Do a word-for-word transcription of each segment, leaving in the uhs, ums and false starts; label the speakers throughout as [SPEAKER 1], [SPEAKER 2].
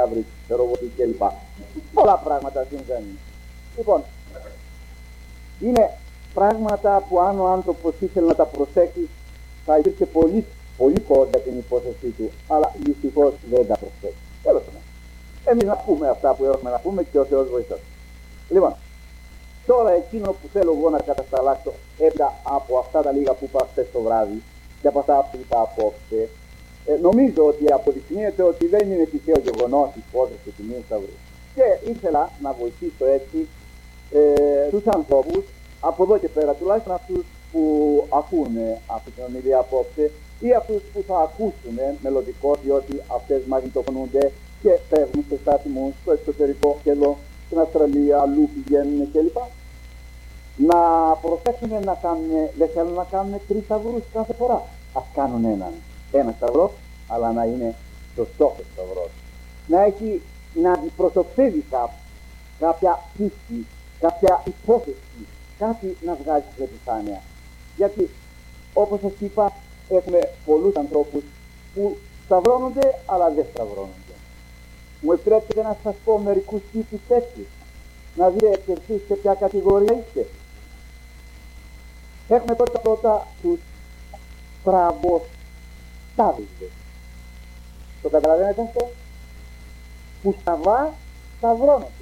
[SPEAKER 1] σταύροι, ροβοτοί κλπ. Πολλά πράγματα συμβαίνουν. Λοιπόν, είναι πράγματα που αν ο άνθρωπος ήθελε να τα προσέξει, θα υπήρχε πολύ, πολύ κόσμο για την υπόθεσή του, αλλά δυστυχώς δεν τα προσέξει. Τέλος πάντων. Εμείς να πούμε αυτά που έχουμε να πούμε και ο Θεός βοηθός. Λοιπόν, τώρα εκείνο που θέλω εγώ να κατασταλάξω έπειτα από αυτά τα λίγα που είπα χθες το βράδυ και από αυτά που είπα απόψε, ε, νομίζω ότι αποδεικνύεται ότι δεν είναι τυχαίο γεγονός η υπόθεση του Τιμίου Σταυρού. Και ήθελα να βοηθήσω έτσι ε, τους ανθρώπους από εδώ και πέρα, τουλάχιστον αυτούς που ακούνε αυτή την ομιλία απόψε ή αυτούς που θα ακούσουν μελλοντικώς, διότι αυτές μαγνητοφωνούνται και παίρνουν σε σταθμούς στο εξωτερικό και εδώ στην Αυστραλία, αλλού πηγαίνουν κλπ. Να προσέξουν να κάνουν, δεν θέλουν να κάνουν τρεις σταυρούς κάθε φορά. Ας κάνουν έναν, ένα σταυρό, αλλά να είναι σωστός ο σταυρός. Να έχει, να αντιπροσωπεύει κάποια πίστη, κάποια υπόθεση, κάτι να βγάζει στην επιφάνεια. Γιατί, όπως σας είπα, έχουμε πολλούς ανθρώπους που σταυρώνονται, αλλά δεν σταυρώνονται. Μου επιτρέπετε να σας πω μερικούς τύπους έτσι, να δείτε και εσείς σε ποια κατηγορία είστε. Έχουμε πρώτα πρώτα τους στραβοσταύριδες. Το καταλαβαίνετε αυτό? Που σταβά σταυρώνονται.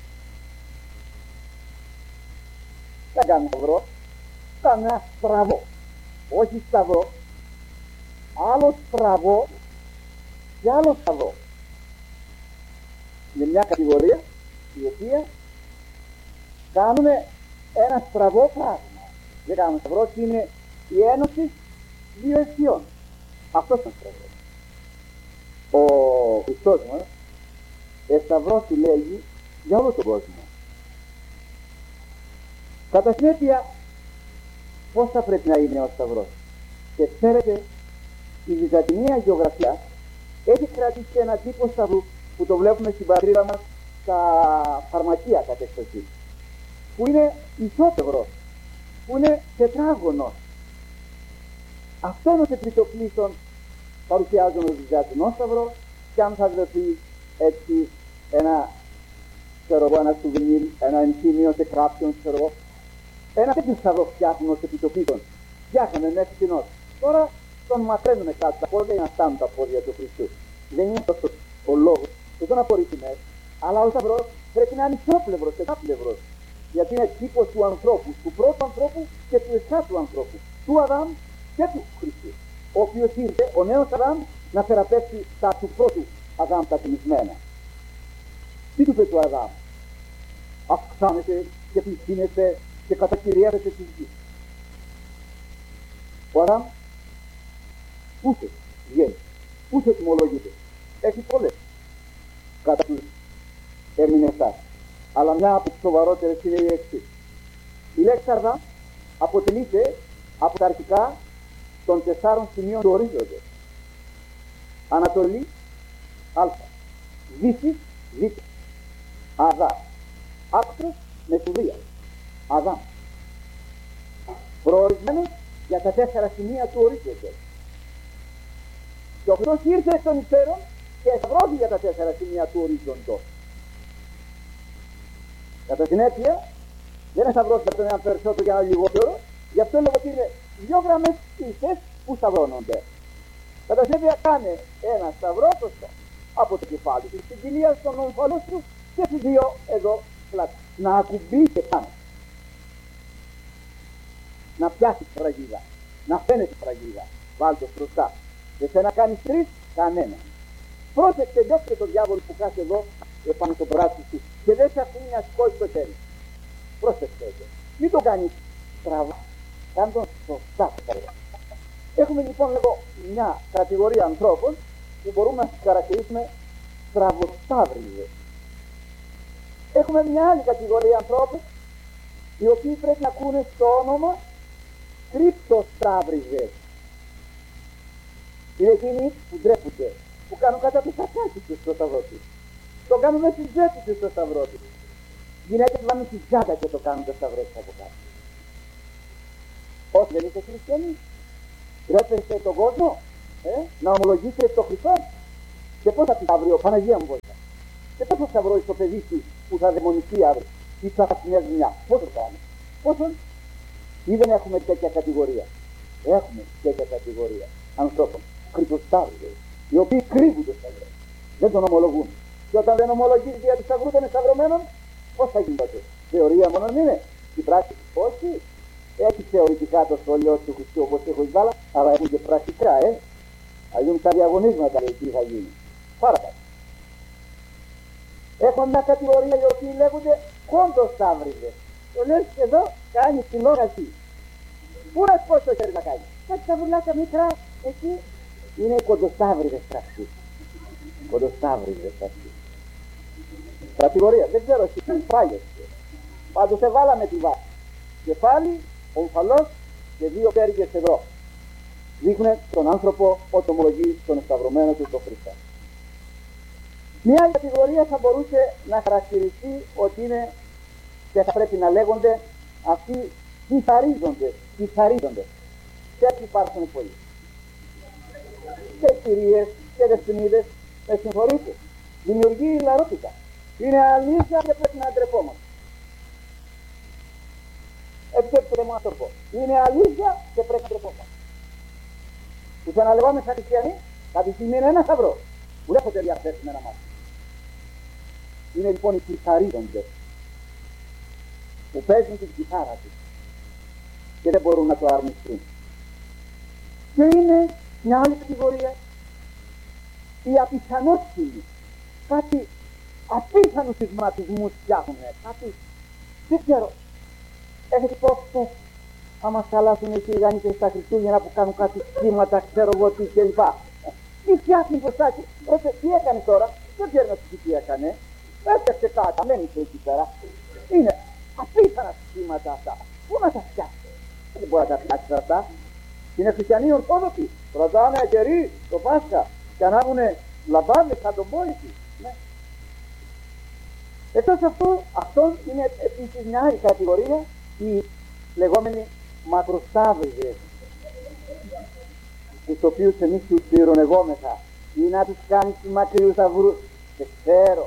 [SPEAKER 1] Δεν κάνουν σταυρό, κάνουν ένα στραβό. Όχι σταυρό, άλλο στραβό και άλλο σταυρό. Είναι μια κατηγορία η οποία κάνουν ένα στραβό πράγμα. Δεν κάνουν σταυρό, είναι η ένωση δύο αισιών. Αυτός είναι ο σταυρός. Ο Χριστός μας εσταυρώθη, λέγει, για όλο τον κόσμο. Κατά συνέπεια, πώς θα πρέπει να είναι ο σταυρός? Και ξέρετε, η Βυζαντινή γεωγραφία έχει κρατήσει ένα τύπο σταυρού που το βλέπουμε στην πατρίδα μας στα φαρμακεία κατ' εξοχή, που είναι ισότευρος, που είναι τετράγωνος. Αυτόν ως επιτοπλίστων παρουσιάζουν ο Βυζαντινό σταυρό, και αν θα βρεθεί έτσι ένα, ξέρω εγώ, ένα σουβενίρ, ένα ενθύμιο σε κάποιον, ξέρω εγώ, ένα τέτοιο σταυρό φτιάχνουν ως επιτοπλίστων. Φτιάχνανε μέχρι την ώρα. Τώρα τον μαθαίνουν κάτω τα πόδια για να στάνουν τα πόδια του Χριστού. Δεν είναι αυτό ο λόγος, δεν τον απορρίπτουμε, αλλά ο σταυρός πρέπει να είναι ισόπλευρος, τετράπλευρος. Γιατί είναι τύπος του ανθρώπου, του πρώτου ανθρώπου και του εσχάτου ανθρώπου, του Αδάμ και του Χριστού, ο οποίος ήρθε, ο νέος Αδάμ, να θεραπεύσει τα του πρώτου Αδάμ τα τιμισμένα. Τι του είπε του Αδάμ? Αυξάνεται και πληθύνεται και κατακυριεύεται τη γη. Ο Αδάμ πού σε βγαίνει, πού σε τιμολογείται? Έχει πολλές κατά τους ερμηνευτάς, αλλά μια από τις σοβαρότερες είναι η εξής. Η λέξη Αδάμ αποτελείται από τα αρχικά των τεσσάρων σημείων του ορίζοντος. Ανατολή, α, δύση, β, Αδά, άκρος, μεσουδία, Αδάμ. Προορισμένος για τα τέσσερα σημεία του ορίζοντος. Και ο Χριστός ήρθε εκ των υστέρων και εσταυρώθη για τα τέσσερα σημεία του ορίζοντος. Κατά συνέπεια, δεν εσταυρώθηκε από τον ένα περισσότερο και ένα λιγότερο, γι' αυτό λόγω ότι είναι δύο γραμμές ίσες που σταυρώνονται. Κατά συνέπεια, κάνε ένα σταυρό σωστό από το κεφάλι του στην κοιλία στον ομφαλός του και στις δύο εδώ πλάτη. Να ακουμπήσει και πάνω. Να πιάσει τη φραγίδα. Να φαίνεται τη φραγίδα. Βάλτε μπροστά. Δεν θέλει να κάνει τρεις, κανένα. Πρόσεξε, διώξτε τον διάβολο που κάθεται εδώ επάνω στο μπράτσο του και δεν σε αφήνει να σηκώσει το χέρι. Πρόσεξε εδώ. Μην το κάνει στραβά. Κάνε τον σωστά. Έχουμε λοιπόν εδώ μια κατηγορία ανθρώπων που μπορούμε να τις χαρακτηρίσουμε στραβοσταύριδες. Έχουμε μια άλλη κατηγορία ανθρώπων οι οποίοι πρέπει να ακούνε στο όνομα κρυπτοσταύριδες. Είναι εκείνοι που ντρέπονται, που κάνουν κατά τη σακάτι τους στο σταυρό τους. Το κάνουν με τις ζέτες τους στο σταυρό τους. Γυναίκες βάλουν τη ζάτα και το κάνουν το σταυρό τους από κάτω. Όσοι δεν είστε χριστιανοί, ντρέπεστε τον κόσμο, ε, να ομολογήσετε το Χριστό. Και πώς θα πει αύριο, Παναγία μου βοηθά. Και πόσο θα βρω στο παιδί σου που θα δαιμονιστεί αύριο ή θα χάσει μια δουλειά? Πόσο κάνει? Πόσο? Ή δεν έχουμε τέτοια κατηγορία? Έχουμε τέτοια κατηγορία ανθρώπων, κρυπτοσταύρους, οι οποίοι κρύβουν το σταυρό, δεν τον ομολογούν. Και όταν δεν ομολογείς δια του σταυρού των σταυρωμένων, πώς θα γίνει τότε? Θεωρία μόνο είναι? Στην πράξη όχι. Έχει θεωρητικά το σχολείο του Χριστού όπως έχω βάλα, αλλά έχουν και πρακτικά, ε. Θα γίνουν τα διαγωνίσματα, λέει, τι θα γίνει. Πάρα πάρα. Έχω μια κατηγορία οι οποίοι λέγονται κοντοσταύριδες. Το λες εδώ, κάνει τηλεόραση. Πού να σου πω το χέρι να κάνει? Κάτι τα βουλάκια μικρά, εκεί. Είναι κοντοσταύριδες πρακτικές. Κοντοσταύριδες πρακτικές. Κατηγορία, δεν ξέρω εσύ τι πάγεσαι. Πάντως σε βάλαμε τη βάση. Κεφάλι, ομφαλός και δύο πέργες εδώ. Δείχνουν τον άνθρωπο ότι ομολογεί τον σταυρωμένο του τον Χριστό. Μια κατηγορία θα μπορούσε να χαρακτηριστεί ότι είναι και θα πρέπει να λέγονται αυτοί κυθαρίζοντες, κυθαρίζοντες. Και έτσι υπάρχουν πολλοί. Και κυρίες και δεσποινίδες, με συγχωρείτε, δημιουργεί λαρότητα. Είναι αλήθεια και πρέπει να ντρεπόμαστε. Επιτρέψτε μου να το πω. Είναι αλήθεια και πρέπει να ντρεπόμαστε. Που θα αναλεγόμαστε σαν χριστιανοί, κάποια στιγμή είναι ένα σταυρό. Που δεν έχετε διαθέσει με ένα μάτι. Είναι λοιπόν οι κυθαρίζοντες που παίζουν την κιθάρα τους και δεν μπορούν να το αρνηθούν. Και είναι μια άλλη κατηγορία, οι απιθανότιμοι, κάτι απίθανους συσματισμούς φτιάχνουν, κάτι, δεν ξέρω, έχετε πόφτες άμα χαλάσουν οι Ιγανίτες στα Χριστούγεννα που κάνουν κάτι σχήματα, ξέρω εγώ τι κλπ. Τι φτιάχνει μπροστά και, ρε, τι έκανε τώρα, δεν ξέρω να τι έκανε, έφτιαξε κάτι, δεν είσαι εκεί πέρα, είναι απίθανα σχήματα αυτά, πού να τα φτιάξει, δεν μπορεί να τα φτιάξει αυτά. Είναι χριστιανοί Ορθόδοξοι, ρωτάνε κερί το Πάσχα και ανάβουνε λαμπάδες σαν τον πόητη. Ναι. Εκτός αυτού, αυτό είναι επίσης μια άλλη κατηγορία, οι λεγόμενοι μακροσταύριδες, τους οποίους εμείς τους πυρονεγόμεθα, ή να τους κάνεις τους μακριούς σταυρούς. Δεν ξέρω.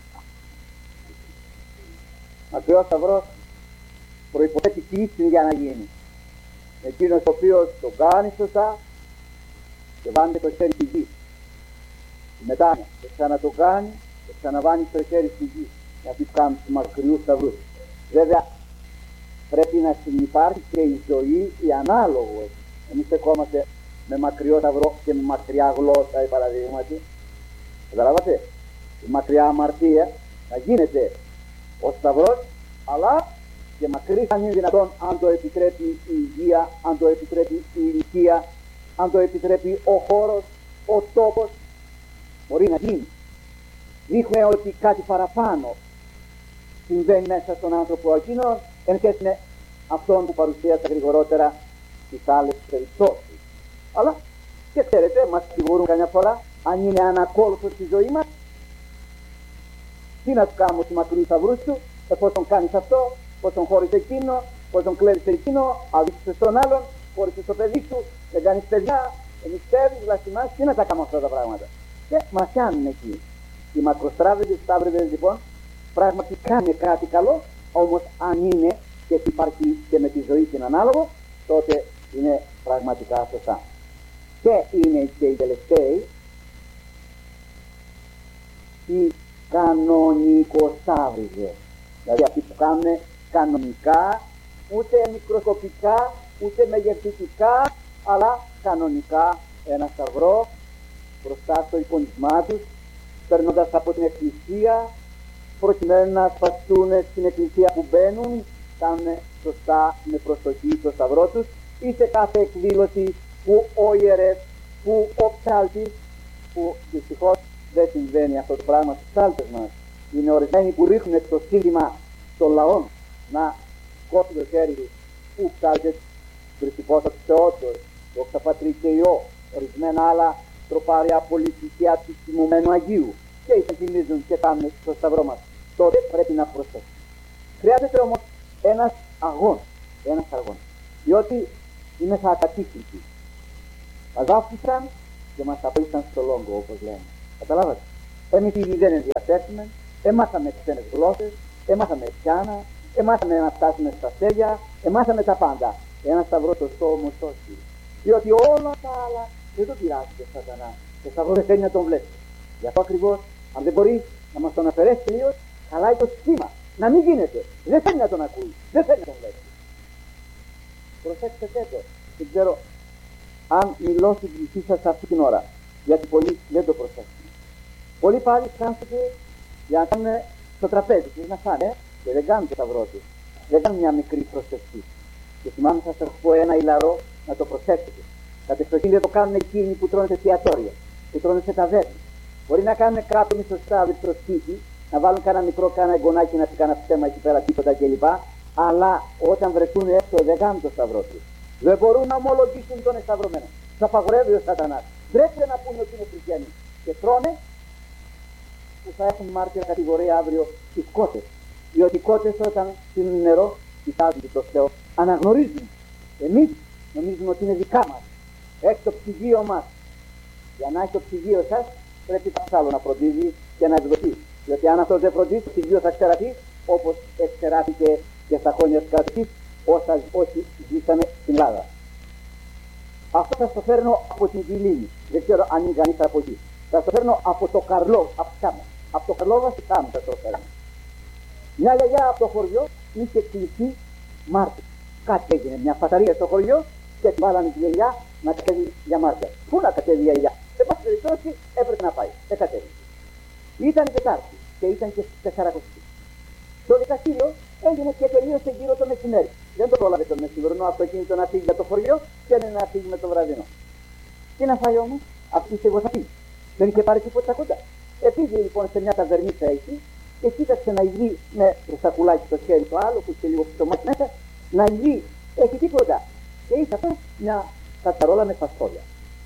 [SPEAKER 1] Μακριός σταυρός προϋποθέτει κλίση για να γίνει. Εκείνος ο οποίος το κάνει σωστά και βάνει το χέρι στη γη. Μετά και ξανά το κάνει και ξαναβάνει το χέρι στη γη. Γιατί κάνουν τους μακριούς σταυρούς. Βέβαια πρέπει να συνυπάρχει και η ζωή η ανάλογο. Εμείς στεκόμαστε με μακριό σταυρό και με μακριά γλώσσα, η παραδείγματι. Καταλάβατε, η μακριά αμαρτία να γίνεται ο σταυρός, αλλά και μακρύς αν είναι δυνατόν, αν το επιτρέπει η υγεία, αν το επιτρέπει η ηλικία, αν το επιτρέπει ο χώρος, ο τόπος, μπορεί να γίνει. Δείχνει ότι κάτι παραπάνω συμβαίνει μέσα στον άνθρωπο εκείνο, εν σχέση με αυτόν που παρουσίασα γρηγορότερα στις άλλες περιπτώσεις. Αλλά και ξέρετε, μας συγχωρούν καμιά φορά, αν είναι ανακόλουθος στη ζωή μας, τι να του κάνουμε στους μακρούς σταυρούς του, εφόσον κάνεις αυτό, εφόσον χώρισε εκείνο, εφόσον κλέβεις εκείνο, αδείξεις στον άλλον, χώρισε το παιδί σου, δεν κάνεις παιδιά, ενιστεύεις, βλαστημάς, τι να τα κάνουμε αυτά τα πράγματα. Και μας κάνουν εκεί. Οι μακροστράβιδες, σταύριδες λοιπόν, πράγματι κάνουν κάτι καλό, όμως αν είναι και υπάρχει και με τη ζωή την ανάλογο, τότε είναι πραγματικά σωστά. Και είναι και οι τελευταίοι, οι κανονικοσταύριδες. Δηλαδή αυτοί που κάνουν κανονικά, ούτε μικροσκοπικά, ούτε μεγεθυντικά, αλλά κανονικά ένα σταυρό μπροστά στο εικονισμά τους, παίρνοντας από την εκκλησία, προκειμένου να σπαστούν στην εκκλησία που μπαίνουν, κάνουν σωστά με προστοχή το σταυρό τους, ή σε κάθε εκδήλωση που ο ιερεύς, που ο ψάλτης, που δυστυχώς δεν συμβαίνει αυτό το πράγμα στους ψάλτες μας. Είναι ορισμένοι που ρίχνουν το σύνθημα των λαών να κόψουν το χέρι τους, που ψάλτες Χριστιφός από Θεότος, δόξα Πατρί και Υιό, ορισμένα άλλα τροπάρια πολιτική ατυχημωμένου Αγίου, και υπενθυμίζουν και κάνουν στο σταυρό μας. Τότε πρέπει να προσέχουμε. Χρειάζεται όμως ένας αγών, ένας αγών, διότι είμαι θα ακατήχητοι. Μας άφησαν και μας απέλησαν στο λόγο, όπως λέμε. Καταλάβατε. Εμείς ήδη δεν ενδιαφέρουμε, εμάθαμε ξένες γλώσσες, εμάθαμε πιάνα, εμάθαμε να φτάσουμε στα αστέρια, εμάθαμε τα πάντα. Ένα σταυρό σωστό όμως όχι. Διότι όλα τα άλλα δεν τον πειράζει το σατανά. Το σταυρό δεν θέλει να τον βλέπει. Γι' αυτό ακριβώς, αν δεν μπορεί να μας τον αφαιρέσει τελείως, χαλάει το σχήμα. Να μην γίνεται. Δεν θέλει να τον ακούει. Δεν θέλει να τον βλέπει. Προσέξτε το. Δεν ξέρω αν μιλώ στην ψυχή σας αυτή την ώρα. Γιατί πολλοί δεν το προσέξουν. Πολλοί πάλι σκάνσονται για να κάνουν στο τραπέζι τους να φάνε και δεν κάνουν το σταυρό τους. Δεν κάνουν μια μικρή προσευχή. Και θυμάμαι θα σας πω ένα ηλαρό να το προσέξετε. Κατεξοχήν δεν το κάνουν εκείνοι που τρώνε σε εστιατόρια, που τρώνε σε ταβέρνες. Μπορεί να κάνουν κάτω μισοστάδι στο σπίτι, να βάλουν κανένα μικρό κάνα εγγονάκι να πει κανένα ψέμα εκεί πέρα, τίποτα κλπ. Αλλά όταν βρεθούν έξω δεν κάνουν το σταυρό τους. Δεν μπορούν να ομολογήσουν τον εσταυρωμένο. Θα απαγορεύει ο σατανάς. Πρέπει να πούνε ότι είναι χριστιανοί. Και τρώνε που θα έχουν μάρτυρα κατηγορία αύριο τις κότες. Διότι οι κότες όταν πίνουν νερό, κοιτάζουν το Θεό, αναγνωρίζουν. Εμείς νομίζουμε ότι είναι δικά μας. Έχει το ψυγείο μας. Για να έχει το ψυγείο σας, πρέπει κάποιος άλλο να φροντίζει και να εκδοθεί. Διότι αν αυτός δεν φροντίζει, το ψυγείο θα ξεραθεί όπως εξεράθηκε και στα χρόνια της κατοχής όσα όσοι ζήσανε στην Ελλάδα. Αυτό θα το φέρνω από την Βιλίνη. Δεν ξέρω αν είναι κανείς από εκεί. Θα το φέρνω από το Καρλό, από Σάμο. Από το Καρλόβα στη Σάμο θα το φέρνω. Μια γιαγιά από το χωριό είχε κλειστεί μάρτυρ. Κάτι έγινε, μια φαταρία στο χωριό και την βάλανε τη γιαγιά να κατέβει για μάρτυρ. Πού να κατέβει η γιαγιά? Σε πάση περιπτώσει έπρεπε να πάει. Δεν κατέβει. Ήταν Τετάρτη και ήταν και στις Τεσσαρακοστή. Το δικαστήριο έγινε και τελείωσε γύρω το μεσημέρι. Δεν το πρόλαβε το μεσημερινό αυτοκίνητο να φύγει για το χωριό και να φύγει με το βραδινό. Τι να φάει όμως? Αυτή εγώ θα φύγει. Δεν είχε πάρει τίποτα κοντά. Επήγε λοιπόν σε μια ταβερνίτσα εκεί και κοίταξε να υγεί με το σακουλάκι στο χέρι το άλλο που είχε λίγο ψωμάκι μέσα, να υγεί, έχει τίποτα. Και είχε αυτό μια κατσαρόλα με φασόλια.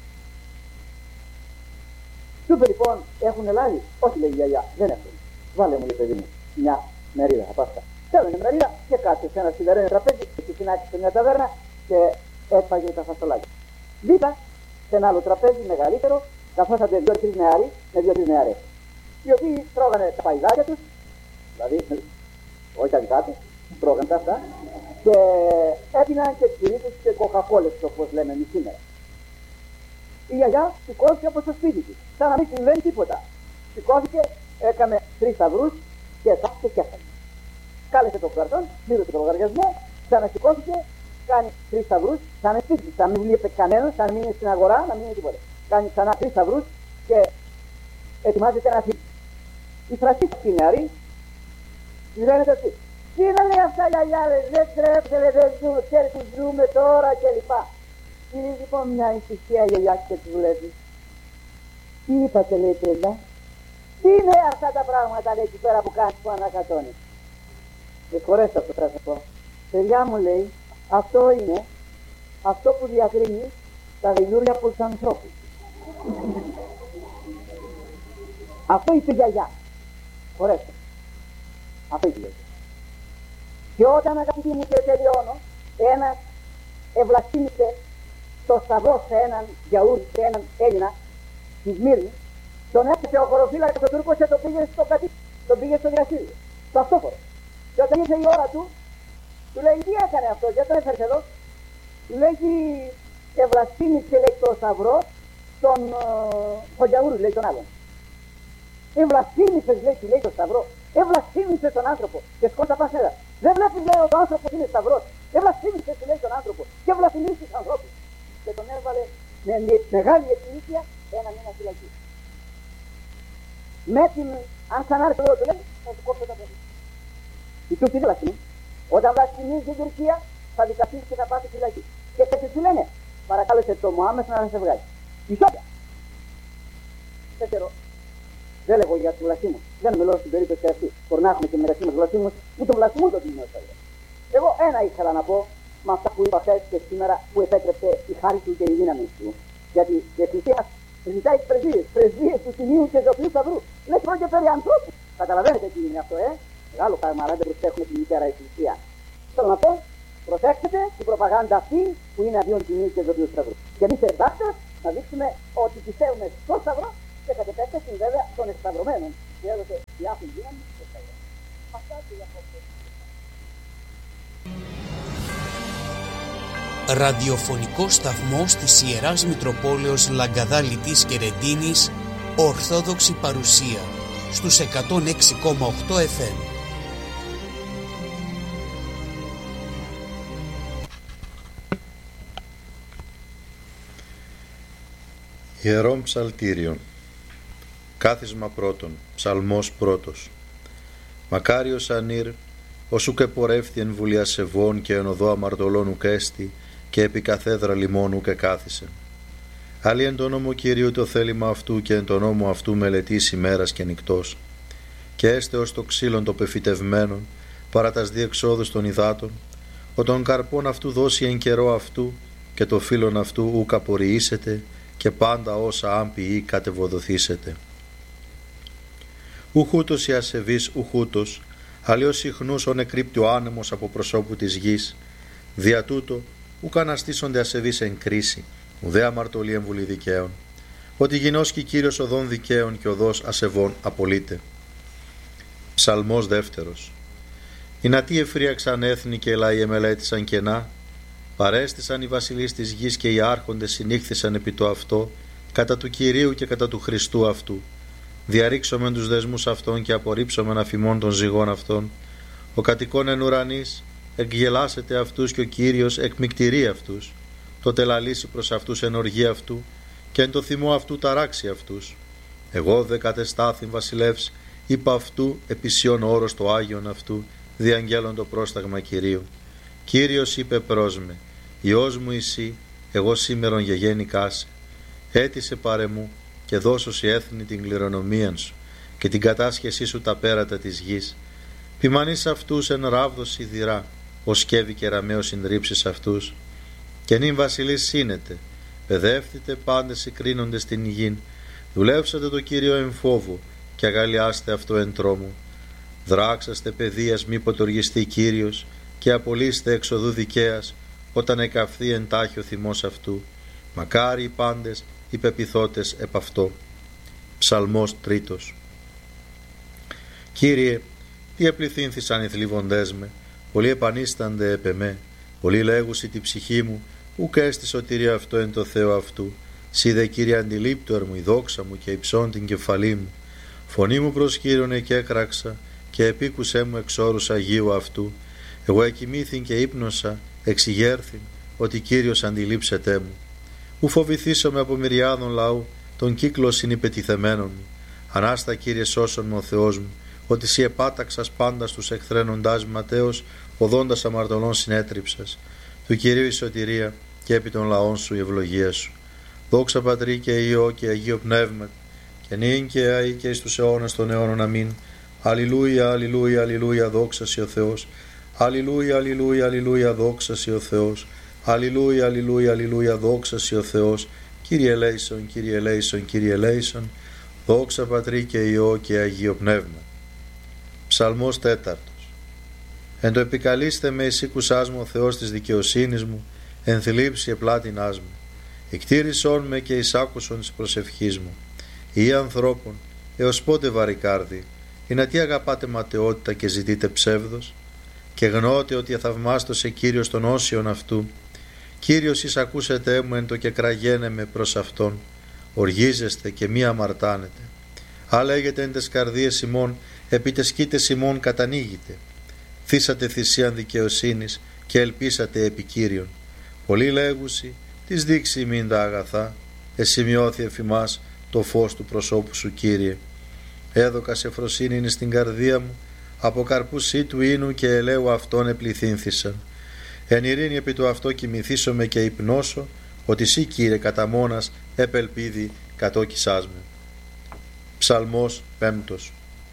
[SPEAKER 1] Του είπε λοιπόν, έχουν λάδι? Όχι, λέει η γιαγιά, δεν έχουν. Βάλε μου, λέει παιδί μου, μια μερίδα από αυτά. Θέλω μια μερίδα και κάτσε σε ένα σιδερένιο τραπέζι και συνάξει σε μια ταβέρνα και έφαγε τα φασολάκια. Δίπλα σε ένα άλλο τραπέζι μεγαλύτερο, καθόσατε δύο-τρεις νεαροί με δύο-τρεις νεαρές, οι οποίοι τρώγανε τα παϊδάκια τους, δηλαδή όχι τα δικά τους, τρώγανε τα αυτά και έπιναν και σπυρίτες και κοκακόλες, όπως λέμε εμείς σήμερα. Η γιαγιά σηκώθηκε από το σπίτι της, σαν να μην συμβαίνει τίποτα. Σηκώθηκε, έκανε τρεις σταυρούς και έφτασε και έφτασε. Κάλεσε το καρτόν, πλήρωσε το λογαριασμό, ξανασηκώθηκε, κάνει τρεις σταυρούς, σαν σπίτι, σαν μην βλέπει κανένας, σαν μην είναι στην αγορά, να μην είναι τίποτα. Κάνει ξανά τρεις σταυρούς και ετοιμάζεται να φύγει. Η φρασίστη νεαρή της λένε το τι. Τι να λέει αυτά γιαγιά, δεν τρέπεται, δεν ζούμε, ξέρει τι ζούμε τώρα κλπ. Είναι λοιπόν μια ησυχία γιαγιά και τη βλέπει. Τι είπατε, λέει παιδιά? Τι είναι αυτά τα πράγματα, λέει, εκεί πέρα που κάνεις που ανακατώνεις? Με χωρέστε αυτό θα σας πω. Παιδιά μου, λέει, αυτό είναι αυτό που διακρίνει τα γαϊδούρια από τους ανθρώπους. Αυτό είπε η γιαγιά. Χωρέστε. Αυτό είπε η γιαγιά. Και όταν, αγαπητοί μου, και τελειώνω, ένας ευλαστήμησε το σταυρό σε έναν γιαούρι, σε έναν Έλληνα στη Σμύρνη, τον έφτασε ο χωροφύλακας ο Τούρκος και τον πήγε στο κατοίκι, τον πήγε στο δικαστήριο, στο αυτόφορο. Και όταν ήρθε η ώρα του, του λέει τι έκανε αυτό, γιατί τον έφερε εδώ? Του λέει ευλαστήμησε, λέει, το σταυρό στον uh, γιαούρι, λέει, τον άλλον. Ευλαστήμησες, λέει, λέει, το σταυρό. Ευλαστήμησες τον άνθρωπο και σκότα πασέρα. Δεν βλέπεις, λέει, ότι ο άνθρωπος είναι σταυρός. Ευλαστήμησες, λέει, τον άνθρωπο και ευλαστήμησες τους ανθρώπους. Και τον έβαλε με μεγάλη εκκλησία ένα μήνα φυλακή. Με την, αν ξανάρθει εδώ, του λέει, θα σου κόψω τα παιδιά. Η Τούρκη δεν βλαστημεί. Όταν βλαστημίζει την Τουρκία, θα δικαστείς και θα πας στη φυλακή. Και σε τι λένε, παρακάλεσε το Μωάμεθ να σε βγάλει. Ισόπια. Δεν ξέρω. Δεν λέγω για τους βλασίμους. Δεν μιλώ στην περίπτωση αυτή. Μπορεί να έχουμε και μεταξύ μας βλασίμους, που τον βλασιμούν το κοινό θα λέω. Εγώ ένα ήθελα να πω με αυτά που είπα χθες και σήμερα που επέτρεψε η χάρη του και η δύναμη του. Γιατί η Εκκλησία ζητάει τις πρεσβείες, πρεσβείες του Τιμίου και Ζωοποιού Σταυρού. Λέει πρόκειται περί ανθρώπου. Καταλαβαίνετε τι είναι αυτό, ε? Μεγάλο πράγμα, δεν προσέχουμε τη μητέρα Εκκλησία. Θέλω να πω, προσέξτε την προπαγάνδα αυτή που είναι αντίον Τιμίου και Ζωοποιού Σταυρού. Και εμείς εντάξτε να δείξουμε ότι πιστεύουμε στο Σταυρό και κατ' επέκταση βέβαια των εκσταυρωμένων που έδωσε διάφορη δύναμη και σταυρό. Αυτά και για αυτό.
[SPEAKER 2] Ραδιοφωνικό σταθμός της Ιεράς Μητροπόλεως Λαγκαδάλητης και Ρεντίνης, Ορθόδοξη παρουσία στους εκατόν έξι κόμμα οκτώ εφ εμ.
[SPEAKER 3] Ιερών Ψαλτήριων. Κάθισμα πρώτον. Ψαλμός πρώτος. Μακάριος ανήρ, όσου και πορεύθη εν βουλία σεβών και εν οδό αμαρτωλών ουκ έστη και επί καθέδρα λιμών ουκ εκάθισε. Άλλοι εν το νόμο Κυρίου το θέλημα αυτού και εν το νόμο αυτού μελετήσει ημέρας και νυκτός. Και έστε ως το ξύλον το πεφυτευμένον παρά τας διεξόδους των υδάτων, ο των καρπών αυτού δώσει εν καιρό αυτού και το φύλλον αυτού ουκ απορριήσετε και πάντα όσα άμπιοι κατεβοδοθήσετε. Ουχούτος η ασεβής ουχούτος, αλλιώς συχνούς ο νεκρύπτει ο άνεμος από προσώπου της γης, δια τούτο ουκ αναστήσονται ασεβείς εν κρίση, ουδέ αμαρτωλή εν βουλή δικαίων, ότι γινώσκει Κύριος οδών δικαίων και οδός ασεβών απολύτε. Ψαλμός δεύτερος. Ινατί εφρίαξαν έθνη και λαοί εμελέτησαν κενά, παρέστησαν οι βασιλείς της γης και οι άρχοντες συνήχθησαν επί το αυτό, κατά του Κυρίου και κατά του Χριστού αυτού. Διαρρήξομεν τους δεσμούς αυτών και απορρίψομεν αφημών των ζυγών αυτών. Ο κατοικών εν ουρανής εκγελάσεται αυτούς και ο Κύριος εκμυκτηρεί αυτούς. Τότε λαλήσει προς αυτούς εν οργή αυτού και εν το θυμό αυτού ταράξει αυτούς. Εγώ δε κατεστάθην βασιλεύς, είπα αυτού επισιών όρος το Άγιον αυτού, διαγγέλων το πρόσταγμα Κυρίου. Κύριος είπε προς με, Υιός μου εσύ, εγώ σήμερον γεγέννηκάς, έτησε παρεμού και δώσωσι έθνη την κληρονομίαν σου και την κατάσχεσή σου τα πέρατα της γης. Ποιμανείς αυτούς εν ράβδος σιδηρά, ως σκεύη και ραμαίος συντρίψεις αυτούς. Και νυν βασιλείς σύνετε, παιδεύθητε πάντες συγκρίνοντες την γην, δουλεύσατε το Κύριο εν φόβο και αγαλιάστε αυτό εν τρόμο. Δράξαστε παιδείας μη ποτοργιστεί Κύριος και απολύστε εξοδού δικαίας όταν εκαυθεί εντάχει ο θυμός αυτού. Μακάρι οι πάντες οι πεποιθώτες επ' αυτό. Ψαλμός τρίτος. Κύριε, τι επληθύνθησαν οι θλίβοντές με, πολλοί επανίστανται επ' εμέ, πολλοί λέγουσι τη ψυχή μου, ουκ έστι σωτηρία αυτό εν το Θεό αυτού. Σύ δε Κύριε αντιλήπτωρ μου η δόξα μου και υψών την κεφαλή μου. Φωνή μου προς Κύριον και έκραξα και επίκουσέ μου εξ όρους Αγίου αυτού. Εγώ εκοιμήθην και ύπνοσα, εξηγέρθην, ότι Κύριος αντιλήψετέ μου. Ου φοβηθήσομαι από μυριάδων λαού, τον κύκλο συνυπετιθεμένων μου. Ανάστα Κύριε σώσον μου ο Θεός μου, ότι σύ επάταξας πάντα στους εχθρένοντάς ματέως, οδόντας αμαρτωλών συνέτριψας. Του Κυρίου η σωτηρία και επί των λαών σου η ευλογία σου. Δόξα Πατρί και Υιό και Αγίο Πνεύμα, και νυν και αεί και εις τους αιώνας των αιώνων αμήν. Αλληλούια, αλληλούια, αλληλούια, δόξα σοι ο Θεός. Αλληλούια, αλληλούια, αλληλούια, δόξα σοι ο Θεός. Αλληλούια, αλληλούια, αλληλούια, δόξα σοι ο Θεός. Κύριε ελέησον, Κύριε ελέησον, Κύριε ελέησον. Δόξα Πατρί και Υιό και Αγίο Πνεύμα. Ψαλμός τέταρτος. Εν το επικαλείστε με εσύ κουσάς μου ο Θεός της δικαιοσύνης μου, εν θλίψη επλάτινάς μου. Εκτήρησόν με και εισάκουσον της προσευχής μου. Ή ανθρώπων, έως πότε βαρικάρδι, ή να τι αγαπάτε ματαιότητα και ζητείτε ψεύδος, και γνώτε ότι αθαυμάστοσε Κύριος των όσιων αυτού. Κύριος εις ακούσετε μου εν το και κραγένε με προς αυτόν, οργίζεστε και μη αμαρτάνετε. Α λέγετε εν τες καρδίες ημών, επί τες σκήτες ημών κατανοίγετε. Θύσατε θυσίαν δικαιοσύνης και ελπίσατε επί Κύριον. Πολλοί λέγουσι, τις δείξει ημίν τα αγαθά, εσημειώθη εφημάς το φως του προσώπου σου Κύριε. Έδωκα σε φροσύνην στην καρδία μου, από καρπούς του ίνου και ελαίου αυτών επληθύνθησαν. Εν ειρήνη επί του αυτό κοιμηθήσομαι και υπνώσω, ότι σύ Κύριε κατά μόνας επελπίδη κατόκισάς με. Ψαλμός πέμπτος.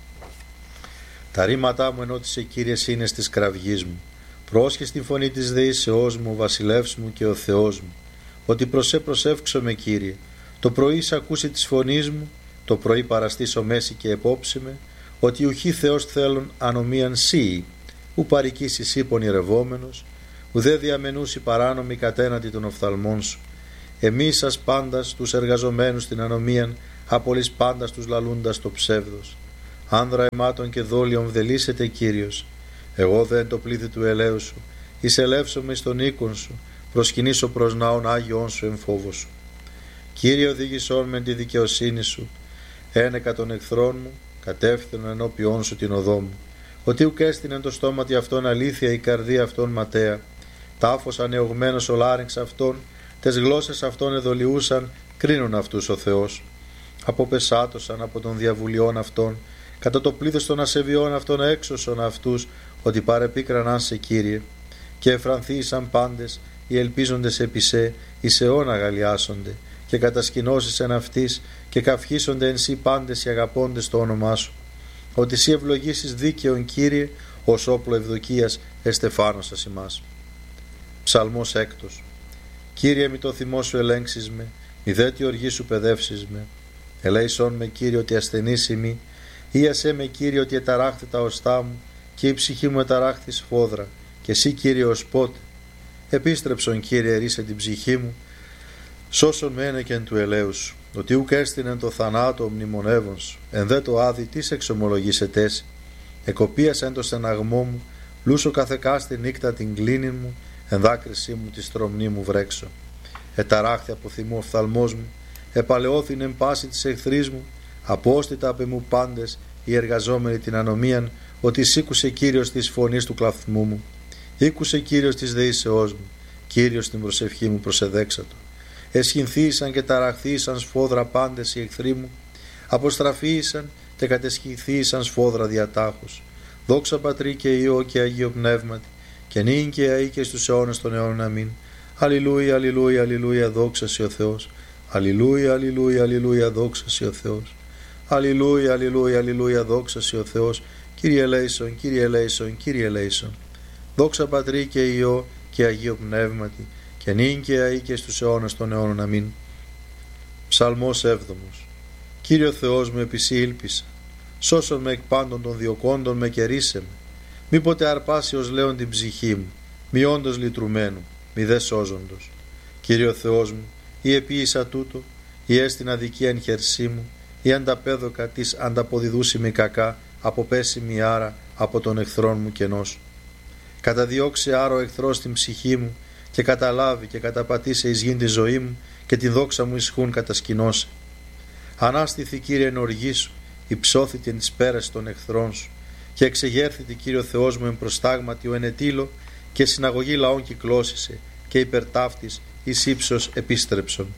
[SPEAKER 3] Τα ρήματά μου ενώτησε Κύριε είναι στις κραυγής μου. Πρόσχε στη φωνή της δεήσεώς μου, ο βασιλεύς μου και ο Θεός μου, ότι προσέ προσεύξομαι Κύριε. Το πρωί σ' ακούσει της φωνής μου, το πρωί παραστήσω μέση και επόψημε, ότι ουχή Θεός θέλουν ανομίαν σύ, ου παρικήσεις ή πονηρευόμενος, ουδέ διαμενούσι παράνομη κατέναντι των οφθαλμών σου. Εμείς σας πάντας τους εργαζομένους στην ανομίαν απολύς πάντα τους λαλούντας το ψεύδος. Άνδρα αιμάτων και δόλιων βδελίσεται Κύριος. Εγώ δε εν το πλήθη του ελαίου σου, εισελεύσομαι στον οίκον σου, προσκυνήσω προς ναόν Άγιον σου εν φόβο σου. Κύριε, οδήγησόν με τη δικαιοσύνη σου, ένεκα των εχθρών μου, κατεύθυνον ενώπιόν σου την οδό μου. Ότι ουκ έστεινεν το στόματι αυτόν αλήθεια, η καρδία αυτών ματέα. Τάφος ανεωγμένος ο λάρυγξ αυτών, τες γλώσσες αυτών εδολιούσαν, κρίνουν αυτούς ο Θεός. Αποπεσάτωσαν από των διαβουλιών αυτών, κατά το πλήθος των ασεβιών αυτών έξωσον αυτούς, ότι παρεπίκραναν σε Κύριε. Και εφρανθήσαν πάντες, οι ελπίζοντες επί σε, εις αιών αγαλιάσονται, και κατασκηνώσεις εν αυτής, και καυχήσονται εν σύ πάντες οι αγαπώντες το όνομά σου. Ότι σύ ευλογήσεις δίκαιον Κύριε, ως όπλο ευδοκίας εστεφάνωσας ημάς. Ψαλμός έκτος. Κύριε, μη το θυμό σου ελέγξεις με, μη δε τη οργή σου παιδεύσεις με. Ελέησόν με Κύριε ότι ασθενής ημί, ίασέ με Κύριε ότι εταράχθη τα οστά μου, και η ψυχή μου εταράχθη σφόδρα, και εσύ Κύριε ως πότε. Επίστρεψον Κύριε, ρίσε την ψυχή μου, σώσον με ένεκεν του ελαίου σου, ότι ουκ έστεινεν το θανάτο μνημονεύων σου, εν δε το άδει τις εξομολογήσετε εσύ. Εκοπίασεν το στεναγμό μου, λούσο καθεκάστη νύκτα την κλίνην μου, εν δάκρυσή μου τη στρομνή μου βρέξω. Εταράχθη από θυμού οφθαλμός μου, επαλαιώθην εν πάση της εχθρής μου, απόστητα απ' εμού πάντες οι εργαζόμενοι την ανομίαν, ότι σήκουσε Κύριος της φωνής του κλαθμού μου. Ήκουσε Κύριος της δεήσεώς μου, Κύριος την προσευχή μου προσεδέξατο. Εσχυνθήσαν και ταραχθήσαν σφόδρα πάντες οι εχθροί μου, αποστραφήσαν και κατεσχυνθήσαν σφόδρα διατάχους. Δόξα Πατρί και Υιό και Αγίο Πνεύματι, και νυν και αεί και στους αιώνες των αιώνων αμήν. Αλληλούια, αλληλούια, αλληλούια, δόξα σοι ο Θεός. Αλληλούια, αλληλούια, αλληλούια, δόξα σοι ο Θεός. Αλληλούια, αλληλούια, αλληλούια, δόξα σοι ο Θεός. Κύριε ελέησον, Κύριε ελέησον, Κύριε ελέησον. Δόξα Πατρί και Υιό και Αγίο Πνεύματι, και νυν και αεί και στους αιώνες των αιώνων αμήν. Ψαλμός έβδομος. Κύριο Θεός μου, επί σοι ήλπισα, σώσον με εκ πάντων των διωκόντων με και ρίσε με. Μη ποτέ αρπάσει ως λέον την ψυχή μου, μη όντως λυτρουμένου, μη δε σώζοντος. Κύριο Θεός μου, ή επίησα τούτο, ή έστιν αδικία εν χερσί μου, ή ανταπέδοκα της ανταποδιδούσιμη κακά, αποπέσιμη άρα από τον εχθρόν μου κενός. Καταδιώξει άρα ο εχθρός την ψυχή μου, και καταλάβει και καταπατήσει εις γην τη ζωή μου, και τη δόξα μου ισχούν κατασκηνώσει. Ανάστηθη Κύριε εν οργή σου, υψώθητη εν τις πέρας των εχθρών σου, και εξεγέρθητη Κύριο Θεός μου εν προστάγματι ο ενετήλο, και συναγωγή λαών κυκλώσισε, και υπερτάφτης εις ύψος επίστρεψον.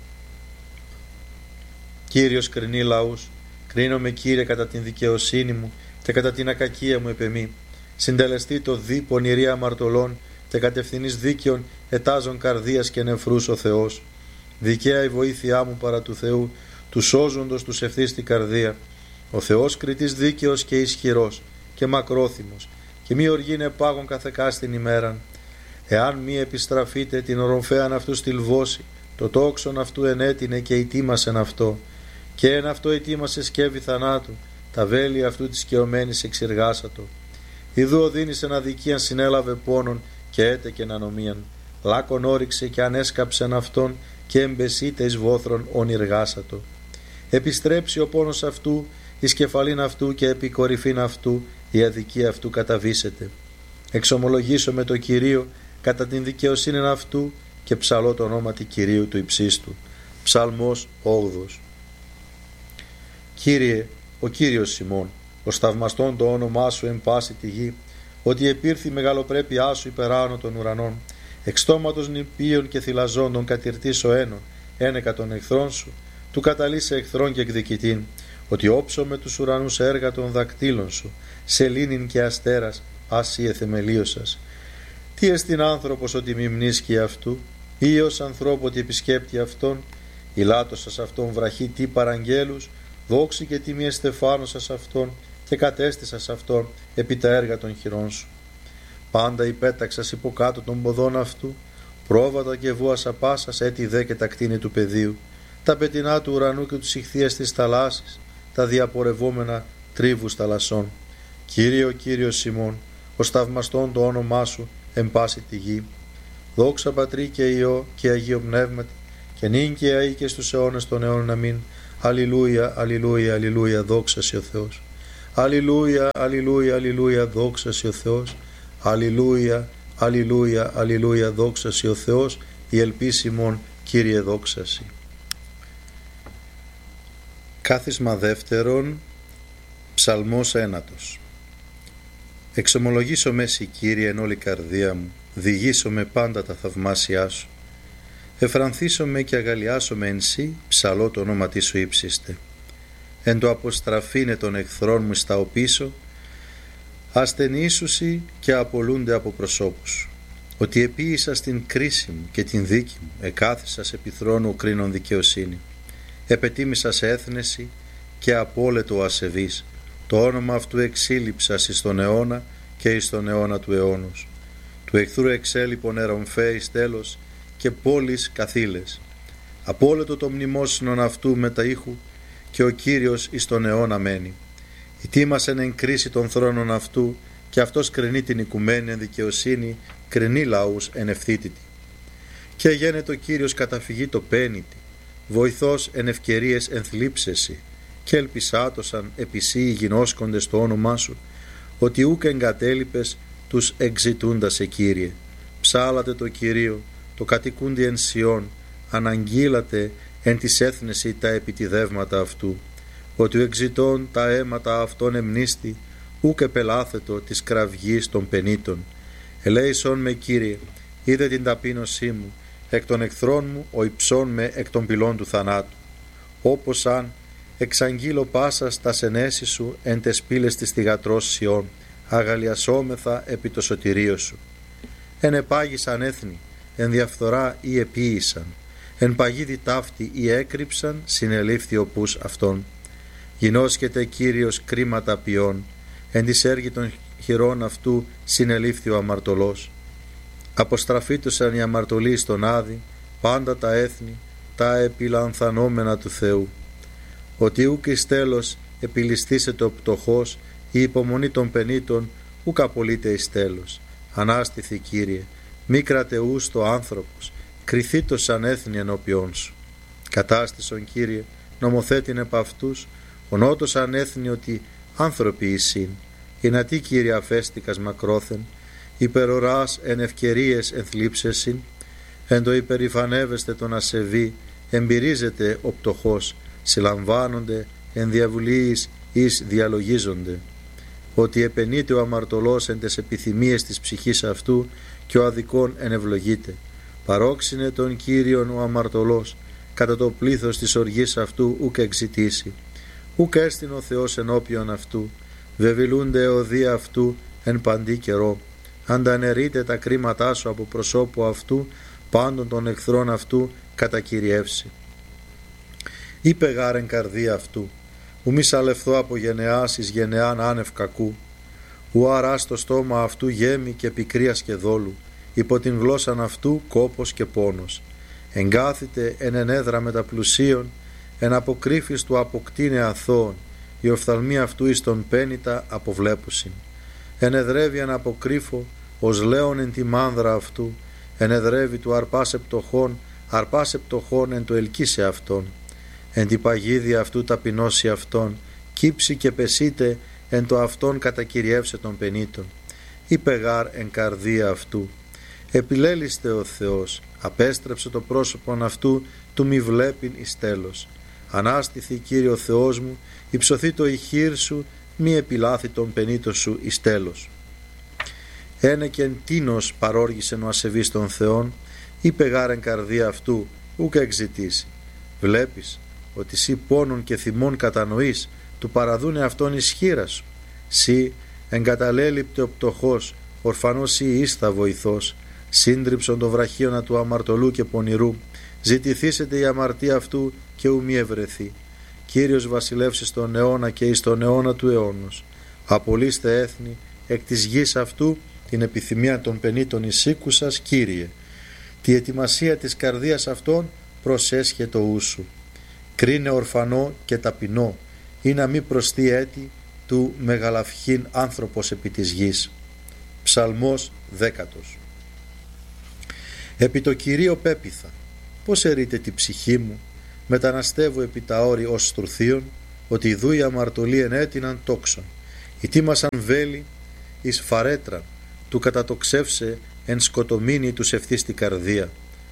[SPEAKER 3] Κύριος κρινεί λαούς, κρίνομαι Κύριε κατά την δικαιοσύνη μου, και κατά την ακακία μου επεμή. Συντελεστεί το δι πονηρή αμαρτωλών, και κατευθυνής δίκαιων ετάζων καρδίας και νεφρούς ο Θεός. Δικαία η βοήθειά μου παρά του Θεού, του σώζοντος τους ευθύς την καρδία. Ο Θεός κριτής δίκαιος και ισχυρός και μακρόθυμος, και μη οργήν επάγων καθεκάς την ημέραν. Εάν μη επιστραφείτε την ορομφέαν αυτού στυλβώσει, το τόξον αυτού ενέτεινε και ητήμασεν αυτό, και εν αυτό ητήμασε σκεύη θανάτου, τα βέλη αυτού της καιωμένης εξηργάσατο. Ιδού οδύνησεν αδικίαν συνέλαβε πόνον, και έτεκεν ανομίαν. Λάκων όριξε και ανέσκαψεν αυτόν, και εμπεσίτε εις βόθρον ονειργάσατο. Επιστρέψει ο πόνος αυτού εις κεφαλήν αυτού, και επί κορυφήν αυτού η αδικία αυτού καταβήσεται. Εξομολογήσω με το Κυρίο κατά την δικαιοσύνη αυτού, και ψαλώ το ονόματι Κυρίου του υψίστου. Ψαλμός όγδοος. Κύριε, ο Κύριος ημών, ο σταυμαστόν το όνομά σου εν πάση τη γη, ότι επήρθη η μεγαλοπρέπειά σου υπεράνω των ουρανών, εξ στόματος νηπίων και θυλαζόντων κατηρτής ο ένων, ένεκα των εχθρών σου, του καταλύσε εχθρών και εκδικητήν, ότι όψω με τους ουρανούς έργα των δακτύλων σου, σελήνην και αστέρας, άσυε θεμελίωσας. Τι εστιν άνθρωπος ότι μη μνήσκει αυτού, ή ως ανθρώπου ότι επισκέπτει αυτόν, ηλάτωσας αυτόν βραχή τι παραγγέλους, δόξη και τιμή εστεφάνωσας αυτόν, και κατέστησας αυτόν επί τα έργα των χειρών σου. Πάντα υπέταξας υποκάτω των ποδών αυτού, πρόβατα και βούασα πάσας έτη δε και τα κτίνη του πεδίου, τα πετεινά του ουρανού και τους ηχθείες της θαλάσσης, τα διαπορευόμενα τρίβους θαλασσών. Κύριε, ο Κύριος ημών, ο σταυμαστόν το όνομά σου εν πάση τη γη. Δόξα Πατρί και Υιό και Αγίο Πνεύματι, και νυν και αεί και στους αιώνες των αιώνων αμήν. Αλληλούια, αλληλούια, αλληλούια, δόξα σοι ο Θεός. Αλληλούια, αλληλούια, αλληλούια, δόξα σοι ο Θεός. Αλληλούια, αλληλούια, αλληλούια, δόξα σοι ο Θεός. Η ελπίσιμον, Κύριε, δόξα σοι. Κάθισμα δεύτερον, ψαλμός ένατος. Εξομολογήσω με σοι, Κύριε, εν όλη καρδία μου, διηγήσω με πάντα τα θαυμάσια σου. Εφρανθήσω με και αγαλιάσω με εν σύ, ψαλώ το όνομα τι σου ύψιστε. Εν το αποστραφήνε των εχθρών μου στα οπίσω, ασθενήσουσι και απολούνται από προσώπους σου. Ότι επίησα στην κρίση μου και την δίκη μου, εκάθισα σε επιθρόνου κρίνων δικαιοσύνη. Επετίμησα σε έθνεση και απόλετο ασεβής. Το όνομα αυτού εξήλυψα εις τον αιώνα και εις τον αιώνα του αιώνος. Του εχθρού εξέλιπων ερομφέης τέλος και πόλεις καθήλες. Απόλετο το μνημόσυνον αυτού με τα ήχου και ο Κύριος εις τον αιώνα μένει. Ητήμασεν εν κρίση των θρόνων αυτού και αυτός κρινεί την οικουμένη εν δικαιοσύνη, κρινεί λαούς εν ευθύτητη. Και γένετο Κύριος καταφυγή το πένητη, βοηθός εν ευκαιρίες εν θλίψεση, και ελπισάτωσαν επισύ οι γινώσκοντες το όνομά σου, ότι ούκ εγκατέλειπες τους εξητούντας σε Κύριε. Ψάλατε το Κυρίο, το κατοικούντι εν Σιών, αναγγείλατε εν της έθνεση τα επιτιδεύματα αυτού, ότι ο εξητών τα αίματα αυτών εμνίστη, ούκ επελάθετο της κραυγής των πενήτων. Ελέησον με, Κύριε, είδε την ταπείνωσή μου, εκ των εχθρών μου ο υψών με εκ των πυλών του θανάτου. Όπως αν εξαγγείλω πάσα στα σενέση σου εν τες πύλες της θυγατρός Σιών, αγαλιασόμεθα επί το σωτηρίο σου. Εν επάγησαν έθνη, εν διαφθορά ή επίησαν, εν παγίδι ταύτη ή έκρυψαν, συνελήφθη ο πούς αυτών. Γινώσκεται Κύριος κρίματα ποιών, εν της έργη των χειρών αυτού συνελήφθη ο αμαρτωλός. Αποστραφήτωσαν οι αμαρτωλοί στον Άδη, πάντα τα έθνη, τα επιλανθανόμενα του Θεού. Ότι ούκ εις τέλος επιληστήσεται ο πτωχός, η υπομονή των πενήτων ούκ απολύται εις τέλος. Ανάστηθη, Κύριε, μη κρατεούς το άνθρωπος, κριθήτως σαν έθνη ενώπιόν σου. Κατάστησον, Κύριε, νομοθέτην επ' αυτούς, ο νότος ανέθνη ότι άνθρωποι εισήν. Ινατί, Κύριε, αφέστηκας μακρόθεν, υπεροράς εν ευκαιρίες εν θλίψεσιν, εν το υπερηφανεύεστε τον ασεβή, εμπειρίζεται ο πτωχός, συλλαμβάνονται εν διαβουλίης εις διαλογίζονται. Ότι επενείται ο αμαρτωλός εν τες επιθυμίες της ψυχής αυτού και ο αδικών ενευλογείται. Παρόξυνε τον Κύριον ο αμαρτωλός, κατά το πλήθος της οργής αυτού ουκ εξητήσει. Ουκ έστειν ο Θεός ενώπιον αυτού, βεβηλούνται εωδία αυτού εν παντή καιρό. Ανταναιρείται τα κρίματά σου από προσώπου αυτού, πάντων των εχθρών αυτού κατακυριεύσει. Είπε γάρεν καρδία αυτού, ου μη σαλευθώ από γενεάς εις γενεάν άνευ κακού, ου αράς το στόμα αυτού γέμη και πικρίας και δόλου, υπό την γλώσσαν αυτού κόπος και πόνος. Εγκάθητε εν ενέδρα μεταπλουσίων, εν αποκρύφης του αποκτήνε αθώων, η οφθαλμή αυτού εις τον πένητα αποβλέπουσιν. Ενεδρεύει εν αποκρύφω, ως λέον εν τη μάνδρα αυτού, ενεδρεύει του αρπάσε πτωχών, αρπάσε πτωχών εν το ελκύσε αυτόν. Εν τη παγίδια αυτού ταπεινώσει αυτόν, κύψει και πεσείτε εν το αυτόν κατακυριεύσε των πενήτων. Είπε γάρ εν καρδία αυτού, επιλέλιστε ο Θεός, απέστρεψε το πρόσωπον αυτού, του μη βλέπειν εις τέλος. Ανάστηθη, Κύριε ο Θεός μου, υψωθεί το ηχείρ σου, μη επιλάθη τον πενήτο σου εις τέλος. Ένεκεν τίνος παρόργησεν ο ασεβής των Θεών, είπε γάρ εν καρδία αυτού, ουκ εξητήσει. Βλέπεις ότι σύ πόνων και θυμών κατανοείς, του παραδούνε αυτόν ισχύρα σου. Σύ εγκαταλέλειπτε ο πτωχός, ορφανός σύ ήστα βοηθός, σύντριψον το βραχίωνα του αμαρτωλού και πονηρού, ζητηθήσετε η αμαρτία αυτού και ου μη ευρεθεί. Κύριος βασιλεύσει στον αιώνα και εις τον αιώνα του αιώνος. Απολύστε έθνη εκ της γης αυτού την επιθυμία των πενήτων εισήκουσας, Κύριε. Τη ετοιμασία της καρδίας αυτών προσέσχε το ούσου. Κρίνε ορφανό και ταπεινό, ή να μη προσθεί έτη του μεγαλαυχήν άνθρωπος επί της γης. Ψαλμός δέκατος. Επί το Κυρίο πέπιθα, πώς ερείτε τη ψυχή μου, μεταναστεύω επί τα όρη ως στουρθίων, ότι ιδού η αμαρτωλή ενέτειναν τόξον. Ητήμασαν βέλη εις φαρέτρα, του κατατοξεύσε εν σκοτομήνη τους ευθύς την καρδία.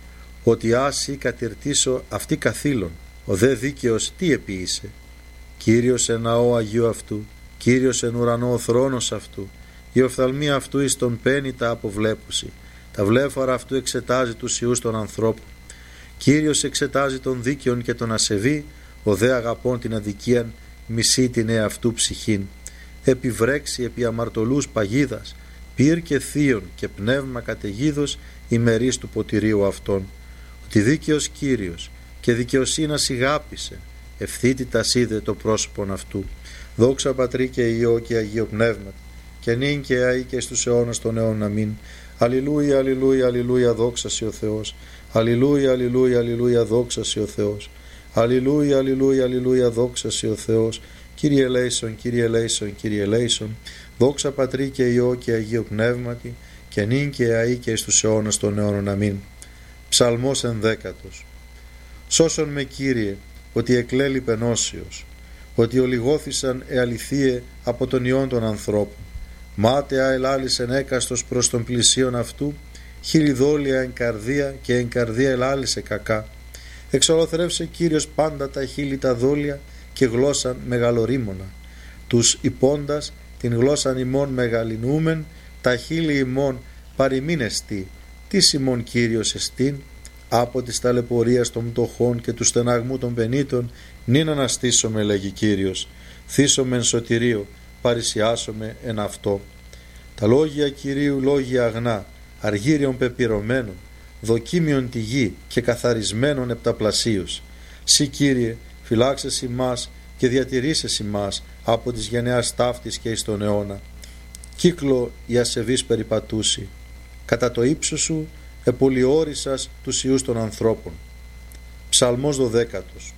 [SPEAKER 3] Ότι άσυ κατηρτήσω αυτή καθήλων, ο δε δίκαιος τι επίησε. Κύριος εν ναό Αγίου αυτού, Κύριος εν ουρανό ο θρόνος αυτού, η οφθαλμία αυτού εις τον πένει τα αποβλέπουση, τα βλέφαρα αυτού εξετάζει τους ιούς των ανθρώπων. Κύριος εξετάζει τον δίκαιον και τον ασεβή, ο δε αγαπών την αδικίαν, μισεί την εαυτού ψυχήν. Επιβρέξει επί αμαρτωλούς παγίδας, πυρ και θείον και πνεύμα καταιγίδος ημερής του ποτηρίου αυτών. Ότι δίκαιος Κύριος και δικαιοσύνας σιγάπησε, ευθύτητας είδε το πρόσωπον αυτού. Δόξα Πατρί και Υιό και Αγίο Πνεύματι, και νυν και αεί και στους αιώνας των αιώνων. Αμήν. Αλληλούια, αλληλούια, αλληλούια, δόξα σοι ο Θεός. Αλληλούια, αλληλούια, αλληλούια, δόξα σοι ο Θεός. Αλληλούια, αλληλούια, αλληλούια, δόξα σοι ο Θεός. Κύριε ελέησον, Κύριε ελέησον, Κύριε ελέησον. Δόξα Πατρί και Υιό και Αγίο Πνεύματι, και νυν και αεί και στους αιώνας των αιώνων. Αμήν. Ψαλμός ενδέκατος. Σώσον με, Κύριε, ότι εκλέλει πενώσιος, ότι ολιγώθησαν εαληθείε από τον ιόν των ανθρώπων. Μάταια ελάλησεν έκαστος προς τον πλησίον αυτού, χιλιδόλια εν καρδία και εν καρδία ελάλησε κακά. Εξολοθρεύσε Κύριος πάντα τα χείλη τα δόλια και γλώσσαν μεγαλορίμωνα. Τους υπόντας την γλώσσαν ημών μεγαλυνούμεν, τα χείλη ημών παρημείνεστη. Τι ημών Κύριος εστίν, από της ταλαιπωρίας των πτωχών και του στεναγμού των πενήτων, νυν αναστήσομαι, λέγει Κύριος. Θύσομαι εν σωτηρίο, παρησιάσομαι εν αυτό. Τα λόγια Κυρίου λόγια αγνά, αργύριον πεπυρωμένων, δοκίμιον τη γη και καθαρισμένων επταπλασίους. Συ, Κύριε, φυλάξες ημάς και διατηρήσες ημάς από της γενεάς ταύτης και εις τον αιώνα. Κύκλο η ασεβής περιπατούσει, κατά το ύψος σου επολιόρισας τους ιούς των ανθρώπων. Ψαλμός δωδέκατος.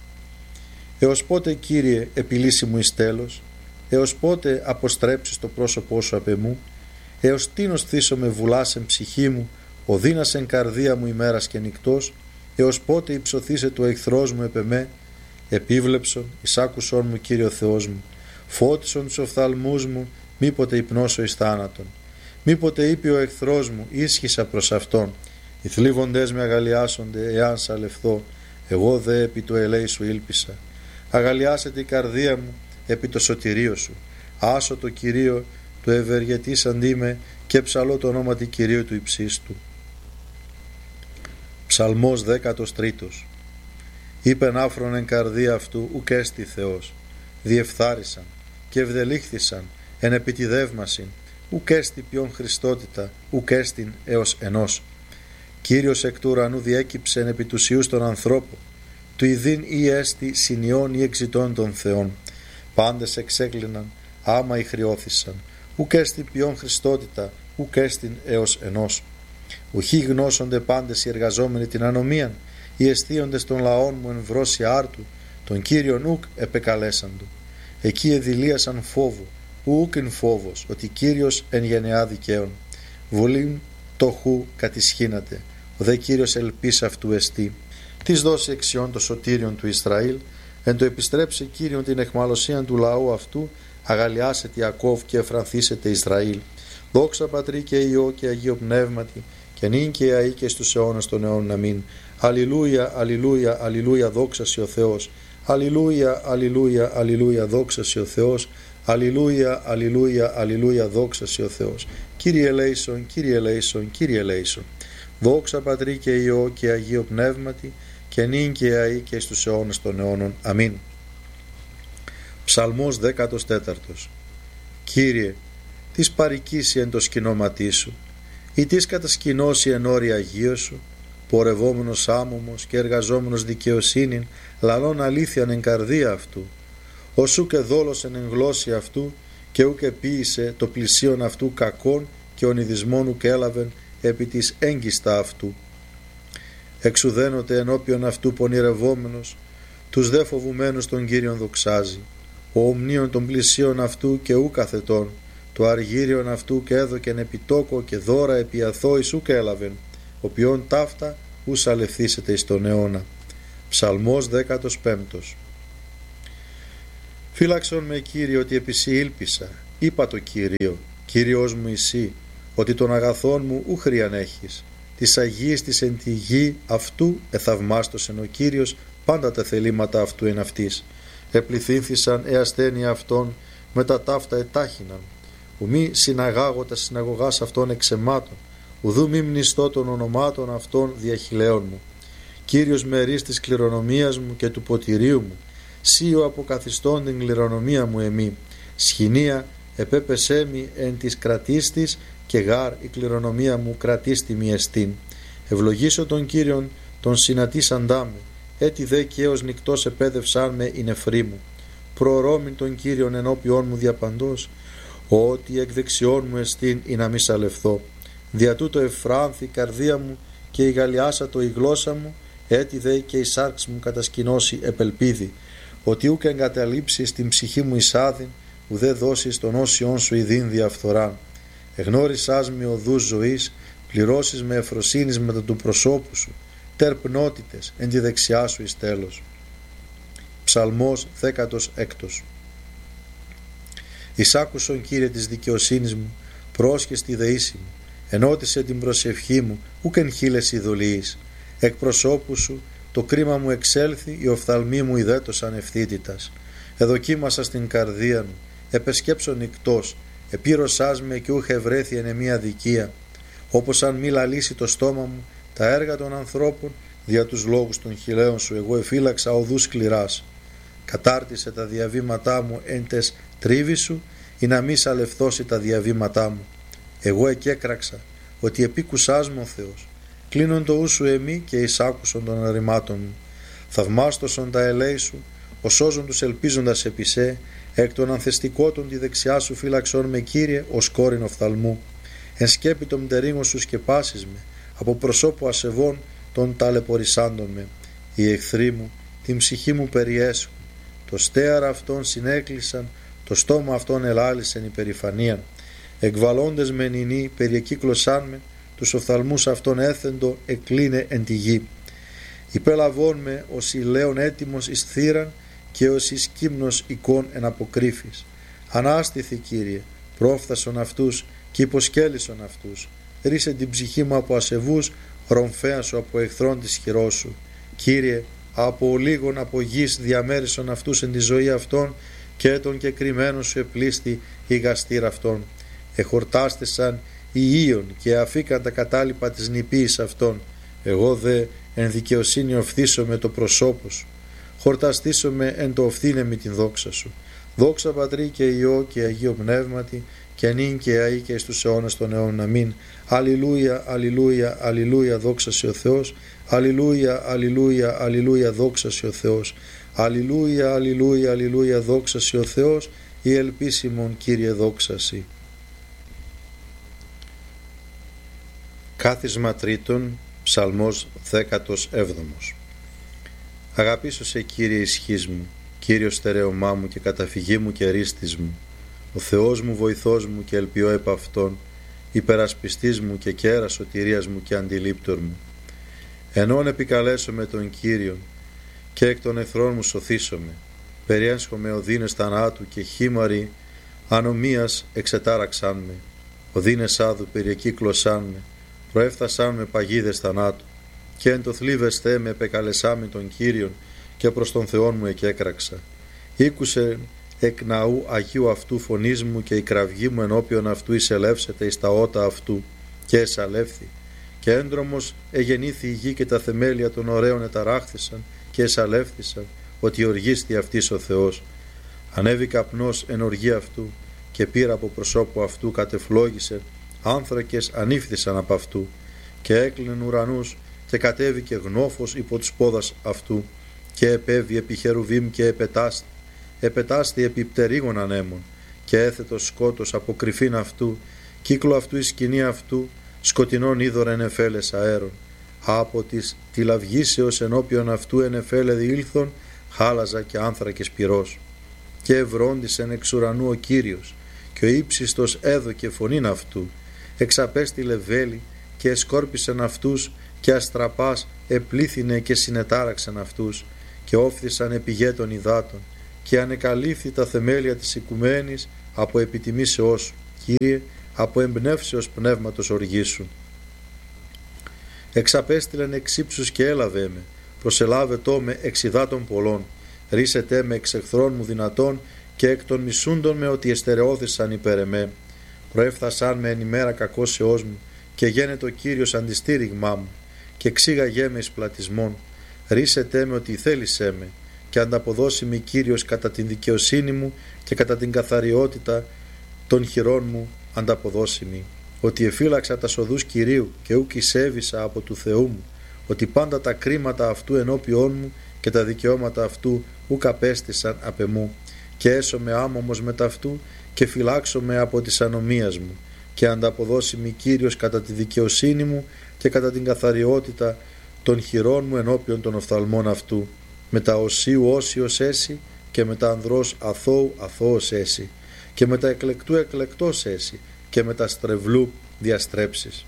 [SPEAKER 3] Έως πότε, Κύριε, επιλύσει μου εις τέλος, έως πότε αποστρέψεις το πρόσωπό σου απ' εμού, έως τίνος θύσομαι βουλάς εν ψυχή μου, οδύνας εν καρδία μου ημέρας και νυκτός, έως πότε υψωθήσε το εχθρός μου επ' εμέ, επίβλεψον, εισάκουσον μου, Κύριε ο Θεός μου, φώτισον τους οφθαλμούς μου, μήποτε υπνώσω εις θάνατον. Μήποτε είπε ο εχθρός μου, ίσχυσα προς αυτόν, οι θλίβοντές με αγαλιάσονται, εάν σαλευθώ, εγώ δε επί το ελέη σου ήλπισα. Αγαλιάσετε η καρδία μου επί το σωτηρίο σου. Άσω το Κυρίο του ευεργετής αντίμε και ψαλώ το όνομα του Κυρίου του υψίστου. Ψαλμός δέκατος τρίτος. Είπεν άφρον εν καρδία αυτού ουκ έστι Θεός. Διεφθάρισαν και ευδελήχθησαν εν επιτιδεύμασιν, ουκ έστι ποιον Χριστότητα, ουκ έστιν έως ενός. Κύριος εκ του ουρανού διέκυψεν επί τους ιούς των ανθρώπων, του ειδήν ή έστι συνειών ή εξητών των Θεών. Πάντες εξέκλειναν, άμα ηχριώθησαν, ουκ έστι ποιον Χριστότητα, ουκ έστιν έως ενός. Ουχή γνώσονται πάντες οι εργαζόμενοι την ανομίαν, οι αισθίοντες των λαών μου εν βρώσει άρτου, τον Κύριον ουκ επεκαλέσαντου. Εκεί εδηλίασαν φόβο, ουκ εν φόβος, ότι Κύριος εν γενεά δικαίων. Βολήν το χου κατησχύνατε, ο δε Κύριος ελπίς αυτού εστί. Της δώσει εξιών το σωτήριον του Ισραήλ, εν το επιστρέψει Κύριον την εχμαλωσίαν του λαού αυτού, αγαλιάσετε Ιακώβ και εφρανθήσετε Ισραήλ. Δόξα Πατρί και Υιό και Αγίο Πνεύματι, και νυν και αεί και στους αιώνας των αιώνων. Αμήν. Αλληλούια, αλληλούια, αλληλούια, δόξα σοι ο Θεός. Αλληλούια, αλληλούια, αλληλούια, δόξα σοι ο Θεός. Αλληλούια, αλληλούια, αλληλούια, δόξα σοι ο Θεός. Κύριε ελέησον, Κύριε ελέησον, Κύριε ελέησον. Δόξα Πατρί και Υιό και Αγίο Πνεύματι, και νυν και αεί και στους αιώνας των αιώνων. Αμήν. Ψαλμός δέκατος τέταρτος. Κύριε, τις παρικήσει εν το σκηνώματί σου, ή τις κατασκηνώσει εν όρη Αγίου σου, πορευόμενος άμωμος και εργαζόμενος δικαιοσύνην, λαλών αλήθειαν εν καρδία αυτού, ως ουκ εδόλωσεν εν γλώσση αυτού, και ουκ επίησε το πλησίον αυτού κακών και ονειδισμόν ουκ έλαβεν επί της έγκιστα αυτού. Εξουδένωτε ενώπιον αυτού πονηρευόμενος, τους δε φοβουμένους τον Κύριον δοξάζει. Ο ομνίον των πλησίων αυτού και ου καθετών, το αργύριον αυτού και έδωκεν επιτόκο και δώρα επί αθώης ουκ έλαβεν, οποίον ταύτα ους αλευθύσετε εις τον αιώνα. Ψαλμός δέκατος πέμπτος. Φύλαξον με, Κύριε, ότι επί σοι ήλπισα. Είπα το Κύριο, Κύριος μου εσύ, ότι των αγαθών μου ου χρίαν έχεις. Της αγίας της εν τη γη αυτού εθαυμάστοσεν ο Κύριος, πάντα τα θελήματα αυτού εν αυτής. Επληθύνθησαν ε ασθένεια αυτών, με τα ταύτα ετάχυναν. Ουμή συναγάγω τα συναγωγάς αυτών εξαιμάτων, ουδού μη μνηστώ των ονομάτων αυτών διαχειλαίων μου. Κύριος μερής της κληρονομίας μου και του ποτηρίου μου, σύ ο αποκαθιστών την κληρονομία μου εμή. Σχοινία επέπεσέ μη εν της κρατίστης, και γάρ η κληρονομία μου κρατίστη μη εστίν. Ευλογήσω τον Κύριον τον συνατήσαντά με, έτι δε και έως νυκτός επέδευσάν με η νεφρή μου. Προωρώμην τον Κύριον ενώπιόν μου διαπαντός, ότι εκ δεξιών μου εστίν ή να μη σαλευθώ. Δια τούτο ευφράνθη η καρδία μου και η γαλιάσατο η γλώσσα μου, έτι δε και η σάρξ μου κατασκηνώσει επελπίδη, ότι ούκ εγκαταλείψεις την ψυχή μου εισάδην, ουδέ δώσεις τον όσιον σου ειδήν διαφθοράν. Εγνώρισάς με οδούς ζωής, πληρώσεις με ευφροσύνης μετά του προσώπου σου, τερπνότητες εν τη δεξιά σου εις τέλος. Ψαλμός δέκατος έκτος. Εισάκουσον, Κύριε, της δικαιοσύνης μου, πρόσχες τη δεήση μου, ενώτισε την προσευχή μου, ούκ εν χείλες ειδωλίης. Εκ προσώπου σου το κρίμα μου εξέλθει, οι οφθαλμοί μου ιδέτωσαν ευθύτητας. Εδοκίμασα στην καρδία μου, επεσκέψω νυκτός, επήρωσάς με και ούχε βρέθη εν εμή αδικία. Όπως αν μη λαλήσει το στόμα μου τα έργα των ανθρώπων, δια τους λόγους των χιλέων σου εγώ εφύλαξα οδούς σκληράς. Κατάρτισε τα διαβήματά μου εν τες τρίβη σου, ή να μη σαλευθώσει τα διαβήματά μου. Εγώ εκέκραξα ότι επίκουσάς μου ο Θεός. Κλείνον το ου σου εμεί και εισάκουσον των αρρημάτων μου. Θαυμάστοσον τα ελέη σου, ο σώζον τους ελπίζοντας επί σε, εκ των ανθεστικότων τη δεξιά σου φύλαξον με, Κύριε, ως κόρην οφθαλμού. Εν σκέπη των μτερίγων σου σκεπάσεις με, από προσώπου ασεβών των ταλαιπωρησάντων με. Οι εχθροί μου την ψυχή μου περιέσχουν, το στέαρα αυτών συνέκλεισαν, το στόμα αυτών ελάλησεν υπερηφανίαν. Εκβαλώντες με νηνή περιεκύκλωσάν με, τους οφθαλμούς αυτών έθεντο εκλίνε εν τη γη. Υπέλαβόν με ως ηλέον έτοιμος εις θύραν και ως εις κύμνος εικόν εν αποκρύφης. Ανάστηθη, Κύριε, πρόφθασον αυτούς και υποσκέλισον αυτούς. Ρίσε την ψυχή μου από ασεβούς, ρομφέα σου από εχθρών της χειρός σου. Κύριε, από ολίγων από γης διαμέρισον αυτούς εν τη ζωή αυτών, και τον κεκριμένο σου επλήστη η γαστήρα αυτών. Εχορτάστησαν οι ίων και αφήκαν τα κατάλοιπα της νηπίης αυτών. Εγώ δε εν δικαιοσύνη οφθήσω με το προσώπο σου. Χορταστήσω με εν το οφθήνε με την δόξα σου. Δόξα Πατρί και Υιό και Αγίο Πνεύματι, και νυν και αεί και στους αιώνας των αιώνων. Αμήν. Αλληλούια, αλληλούια, αλληλούια, δόξα σε ο Θεός. Αλληλούια, αλληλούια, αλληλούια, δόξα σε ο Θεός. Αλληλούια, αλληλούια, αλληλούια, δόξα σε ο Θεός. Η ελπίσιμον, Κύριε, δόξα σοι. Κάθισμα τρίτον, Ψαλμός δέκατος έβδομος. Αγαπήσω σε, Κύριε, ισχύς μου, Κύριος στερέωμά μου και καταφυγή μου και ρίστης μου, ο Θεός μου, βοηθός μου και ελπιώ επ' αυτόν, υπερασπιστής μου και κέρας σωτηρίας μου και αντιλήπτορ μου. Ενών επικαλέσω με τον Κύριον και εκ των εχθρών μου σωθήσομαι. Περιέσχομαι οδύνες θανάτου και χήμαροι ανομίας εξετάραξάν με. Οδύνες άδου περιεκύκλωσάν με. Προέφθασάν με παγίδες θανάτου. Και εν το θλίβες Θεέ με επεκαλεσάμι τον Κύριον και προς τον Θεόν μου εκέκραξα. Ήκουσε εκ ναού Αγίου αυτού φωνής μου και η κραυγή μου ενώπιον αυτού εισελεύσεται εις τα ότα αυτού και εσαλεύθη. Και έντρομος εγεννήθη η γη και τα θεμέλια των ωραίων εταράχθησαν και εσαλεύθησαν, ότι οργίστη αυτής ο Θεός. Ανέβη καπνός εν οργή αυτού και πήρα από προσώπου αυτού κατεφλόγησε, άνθρακες ανήφθησαν από αυτού και έκλεινεν ουρανούς και κατέβηκε γνώφος υπό τους πόδας αυτού και επέβη επί χερουβίμ και επετάστη, επετάστη επί πτερίγων ανέμων και έθετο σκότος από κρυφήν αυτού, κύκλο αυτού η σκηνή αυτού, σκοτεινών είδωρ ενεφέλες αέρων. Από της τυλαυγήσεως ενώπιον αυτού ενεφέλε διήλθον, χάλαζα και άνθρακες πυρός. Και ευρόντισεν εξ ουρανού ο Κύριος, και ο ύψιστος έδωκε φωνήν αυτού, εξαπέστειλε βέλη και εσκόρπισεν αυτούς και αστραπάς επλήθυνε και συνετάραξαν αυτούς και όφθησαν επί των υδάτων και ανεκαλύφθη τα θεμέλια της οικουμένης από επιτιμήσεώς σου, Κύριε, από εμπνεύσεως πνεύματος οργής σου. Εξαπέστειλεν εξ ύψους και έλαβε με, προσελάβετό με εξ υδάτων πολλών, ρίσετε με εξ εχθρών μου δυνατών και εκ των μισούντων με ότι εστερεώθησαν υπέρ εμέ. Προέφθασαν με εν ημέρα κακώσεώς μου και γένετο ο Κύριος αντιστήριγμά μου και ξήγαγέ με εις πλατισμόν. Ρίσετε με ότι θέλησέ με και ανταποδώσει με Κύριος κατά την δικαιοσύνη μου και κατά την καθαριότητα των χειρών μου ανταποδώσει μη. Ότι εφύλαξα τα σοδούς Κυρίου και ούκ εισέβησα από του Θεού μου, ότι πάντα τα κρίματα αυτού ενώπιόν μου και τα δικαιώματα αυτού ούκ απέστησαν απ' εμού, και έσωμαι άμωμος μετ' αυτού και φυλάξομαι από της ανομίας μου και ανταποδώσει μη Κύριος κατά τη δικαιοσύνη μου και κατά την καθαριότητα των χειρών μου ενώπιον των οφθαλμών αυτού. Μετά οσίου όσιος έσυ και μετά ανδρός αθώου αθώος έσυ και μετά εκλεκτού εκλεκτός έσυ και μετά στρεβλού διαστρέψεις.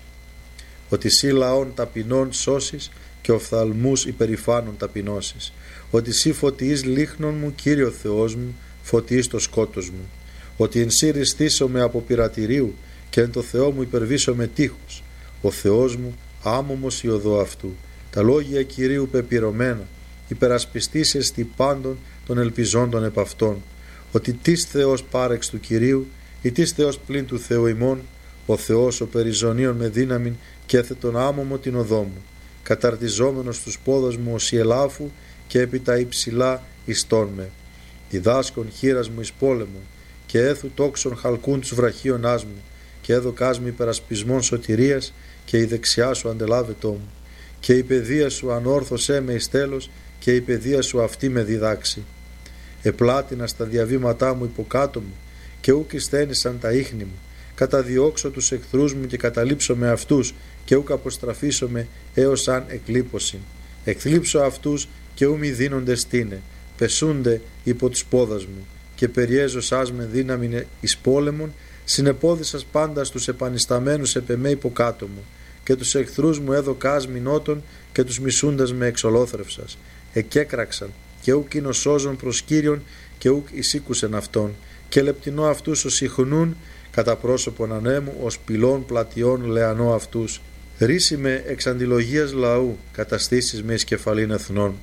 [SPEAKER 3] Ότι σύ λαών ταπεινών σώσεις και οφθαλμούς υπερηφάνων ταπεινώσεις. Ότι σύ φωτιείς λίχνων μου, Κύριο Θεός μου, φωτιείς το σκότος μου. Ότι εν σύ ριστήσομαι από πειρατηρίου και εν το Θεό μου υπερβήσομαι τείχους. Ο Θεός μου άμωμος η οδό αυτού. Τα λόγια Κυρίου πεπειρωμένα, υπερασπιστής εστι πάντων των ελπιζόντων επ' αυτών. Ότι τις Θεός πάρεξ του Κυρίου ή τις Θεός πλην του Θεού ημών, ο Θεός ο περιζωνίων με δύναμην και έθετον άμωμο την οδό μου, καταρτιζόμενος τους πόδας μου ως η ελάφου και επί τα υψηλά ιστών με. Διδάσκον χείρας μου εις πόλεμο και έθου τόξον χαλκούν τους βραχίωνάς μου και έδωκάς μου υπερασπισμών σωτηρίας και η δεξιά σου αντελάβετό μου και η παιδεία σου ανόρθωσέ με εις τέλος και η παιδεία σου αυτή με διδάξει. Επλάτινα στα διαβήματά μου υποκάτω μου και ούκ εισθένησαν τα ίχνη μου. Καταδιώξω τους εχθρούς μου και καταλήψω με αυτούς και ούκ αποστραφήσω με έως αν εκλείπωσιν. Εκθλίψω αυτούς και ου μη δίνονται στήνε, πεσούνται υπό τους πόδας μου και περιέζω σας με δύναμη εις πόλεμον, συνεπόδισας πάντα στους επανισταμένους επ' εμέ υποκάτω μου και τους εχθρούς μου έδωκάς μηνότων και τους μισούντας με εξολόθρευσας. Εκέκραξαν και ούκ είναι σώζον προς Κύριον και ούκ εισήκουσεν αυτόν και λεπτινώ αυτούς ως ιχνούν κατά πρόσωπον ανέμου ως πυλών πλατιών λεανό αυτούς. Ρίση με εξ αντιλογίας λαού, καταστήσεις με εις κεφαλήν εθνών.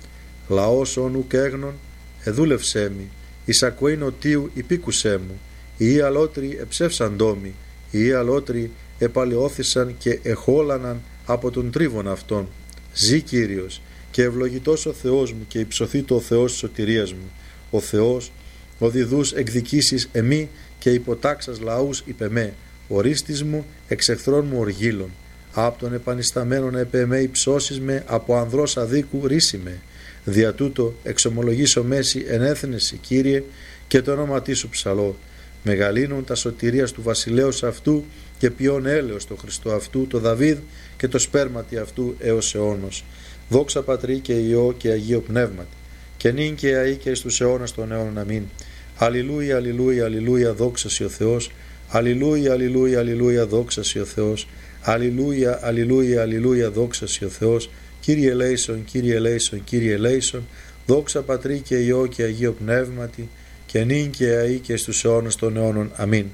[SPEAKER 3] Λαός όν ουκ έγνων, εδούλευσέ μη, εις ακοήν οτίου υπήκουσέ μου, οι αλότροι εψεύσαντό μη, οι αλότροι επαλαιώθησαν και εχόλαναν από τον τρίβον αυτών. Ζή Κύριος και ευλογητός ο Θεός μου και υψωθήτω ο Θεός της σωτηρίας μου, ο Θεός ο διδούς εκδικήσεις εμεί και υποτάξας λαούς υπ' εμέ, ορίστης μου εξ εχθρών μου οργύλων. Απ' των επανισταμένων επ' εμέ υψώσεις με, από ανδρός αδίκου ρίση με. Δια τούτο εξομολογήσω μέση ενέθνεση, Κύριε, και το όνομα σου ψαλώ. Μεγαλύνουν τα σωτηρίας του βασιλέως αυτού και ποιον έλεος το Χριστό αυτού, το Δαβίδ και το σπέρματι αυτού έως αιώνος. Δόξα Πατρί και Υιό και Αγίο Πνεύματι, και νυν και αεί και εις τους αιώνας των αιώνων. Αμήν. Αλληλούια, αλληλούια, αλληλούια, δόξα σοι ο Θεός. Αλληλούια, αλληλούια, αλληλούια, δόξα σοι ο Θεός. Αλληλούια, αλληλούια, αλληλούια, δόξα σοι ο Θεός. Κύριε ελέησον, Κύριε ελέησον, Κύριε ελέησον. Δόξα Πατρί και Υιό και Αγίο Πνεύματι, και νυν και αεί και εις τους αιώνας των αιώνων. Αμήν.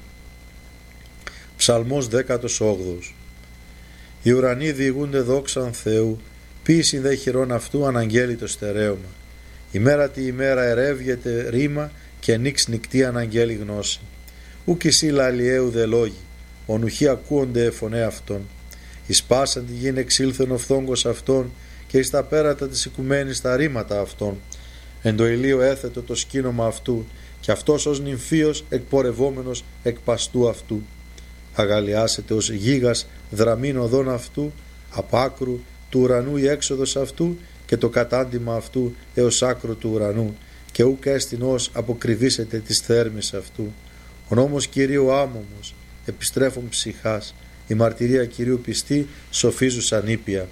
[SPEAKER 3] Ψαλμός δέκατος όγδοος. Οι ουρανοί διηγούνται δόξαν Θεού, ποίησιν δε χειρών αυτού αναγγέλει το στερέωμα. Ημέρα τη ημέρα ερεύγεται ρήμα και νύξ νυκτή αναγγέλει γνώση. Ούκ εσύ λαλιαίου δε λόγοι, ονουχοί ακούονται φωνέ αυτών. Εις πάσαν τη γην εξήλθεν ο φθόγκος αυτών και εις τα πέρατα της οικουμένης τα ρήματα αυτών. Εν το ηλίο έθετο το σκήνομα αυτού και αυτός ως νυμφίος εκπορευόμενος εκ παστού αυτού. Αγαλιάσετε ως γίγας δραμήν οδόν αυτού, απ' άκρου του ουρανού η έξοδος αυτού και το κατάντημα αυτού έως άκρου του ουρανού, και ούκ έστιν ως αποκριβήσετε τις θέρμες αυτού. Ο νόμος Κυρίου άμωμος, επιστρέφων ψυχάς, η μαρτυρία Κυρίου πιστή, σοφίζουσαν ήπια.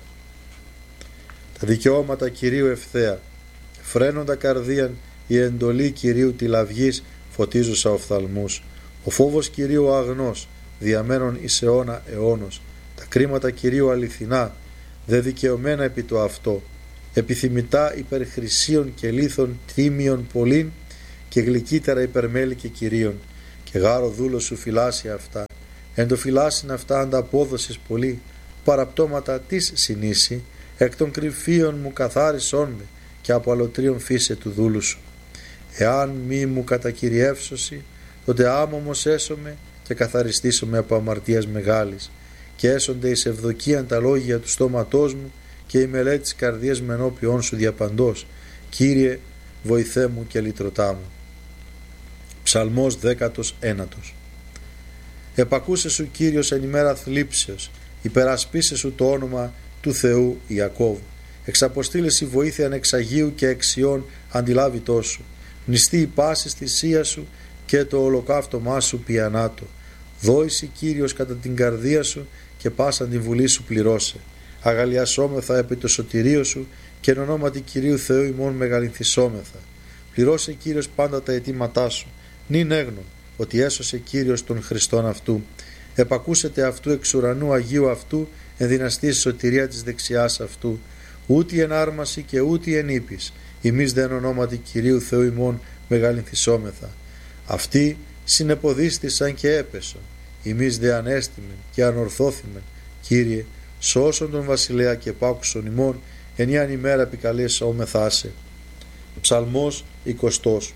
[SPEAKER 3] Τα δικαιώματα Κυρίου ευθέα, φρένοντα καρδίαν η εντολή Κυρίου τηλαυγής, φωτίζουσα οφθαλμούς. Ο φόβος Κυρίου αγνός, διαμένων εις αιώνα αιώνος, τα κρίματα Κυρίου αληθινά, δε δικαιωμένα επί το αυτό, επιθυμητά υπερ χρυσίων και λίθων τίμιων πολλήν και γλυκύτερα υπερ μέλη και κυρίων, και γάρο δούλος σου φυλάσει αυτά, εν το φυλάσιν αυτά ανταπόδοσης πολύ, παραπτώματα της συνήσει, εκ των κρυφίων μου καθάρισόν με, και από αλωτρίων φύσε του δούλου σου. Εάν μη μου κατακυριεύσωση, τότε άμωμος έσωμαι και καθαριστήσομαι από αμαρτίας μεγάλης, και έσονται εις ευδοκίαν τα λόγια του στόματός μου και η μελέτη της καρδίας με ενώπιόν σου διαπαντός. Κύριε, βοηθέ μου και λυτρωτά μου. Ψαλμός δέκατος ένατος. Επακούσε σου Κύριος εν ημέρα θλίψεως, υπερασπίσε σου το όνομα του Θεού Ιακώβ. Εξαποστήλες η βοήθεια ανεξαγίου και εξιών αντιλάβει τόσο. Μνηστεί η πάση θυσία σου και το ολοκαύτωμά σου πιανάτο. Δόηση Κύριος κατά την καρδία σου και πάσαν την βουλή σου πληρώσε. Αγαλιασόμεθα επί το σωτηρίο σου και εν ονόματι Κυρίου Θεού ημών μεγαλυνθισόμεθα. Πληρώσε Κύριος πάντα τα αιτήματά σου. Νυν έγνων ότι έσωσε Κύριος τον Χριστόν αυτού. Επακούσετε αυτού εξ ουρανού Αγίου αυτού, ενδυναστή σωτηρία της δεξιάς αυτού. Ούτε εν άρμαση και ούτε εν ύπης, ημείς δε εν ονόματι Κυρίου Θεού ημών μεγαλυνθισόμεθα. Αυτοί συνεποδίστησαν και έπεσον, ημείς δε ανέστημεν και ανορθώθημεν. Κύριε, σώσον τον βασιλέα και πάκουσον ημών, ενίαν ημέρα επικαλέσόμεθά σε. Ψαλμός εικοστός.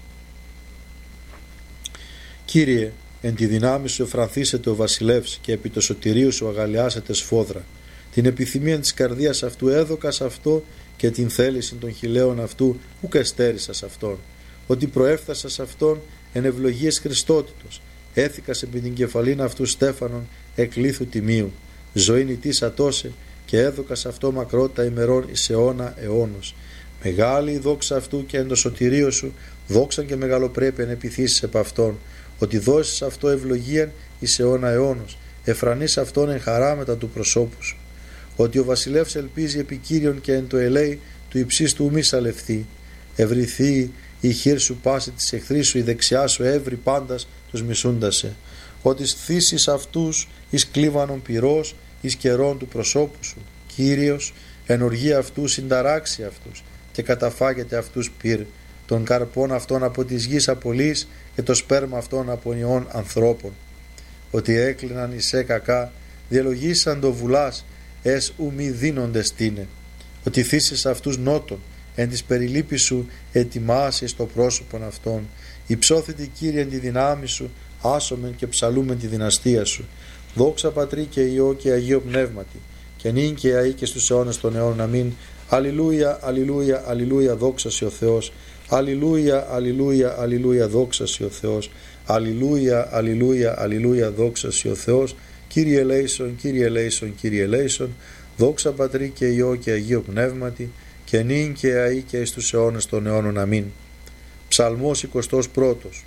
[SPEAKER 3] Κύριε, εν τη δυνάμει σου εφρανθήσετε ο βασιλεύς και επί το σωτηρίου σου αγαλιάσετε σφόδρα. Την επιθυμία της καρδίας αυτού έδωκας αυτό και την θέληση των χιλέων αυτού ουκ εστέρισας αυτόν. Ότι προέφθασας αυτόν εν ευλογίες Χριστότητος, έθηκας επί την κεφαλήν αυτού στέφανον εκλήθου τιμίου. Ζωήν ητής ατώσε και έδωκας αυτό μακρότητα ημερών εις αιώνα αιώνος. Μεγάλη η δόξα αυτού και εν το σωτηρίο σου, δόξαν και μεγαλοπρέπειαν επιθύσεις επ' αυτόν. Ότι δώσεις αυτό ευλογίαν εις αιώνα αιώνος, εφρανείς αυτόν εν χαρά μετά του προσώπου σου. Ότι ο βασιλεύς ελπίζει επί Κύριον και εν το ελέη του υψίστου μη σαλευθεί. Ευρυθεί η χείρ σου πάση της εχθρής σου, η δεξιά σου έβρι πάντας τους μισούντασε. Ότι θύσεις αυτούς εις κλίβανον πυρός, εις καιρών του προσώπου σου. Κύριος εν οργή αυτού συνταράξει αυτούς και καταφάγεται αυτούς πυρ, των καρπών αυτών από της γης απολύς και το σπέρμα αυτών από ιών ανθρώπων. Ότι έκλειναν εις ε κακά, διαλογήσαν το βουλάς, εσ ου μη δίνοντες τίνε. Ότι θύσεις αυτούς νότων, εν της περιλήπης σου ετοιμάσεις το πρόσωπον αυτών. Υψώθητη Κύριε εν τη δυνάμει σου, άσομεν και ψαλούμεν τη δυναστεία σου. Δόξα Πατρί και Υιό και Αγίο Πνεύματι, και νυν και αεί και στους αιώνας των αιώνων. Αμήν. Αλληλούια, αλληλούια, αλληλούια, δόξα σοι ο Θεός. Αλληλούια, αλληλούια, αλληλούια, δόξα σοι ο Θεός. Αλληλούια, αλληλούια, αλληλούια, δόξα σοι ο Θεός. Κύριε ελέησον, Κύριε ελέησον, Κύριε ελέησον. Δόξα Πατρί και Υιό και Αγίο Πνεύματι, και νυν και αεί και εις τους αιώνας των αιώνων. Αμήν. Ψαλμός εικοστός πρώτος.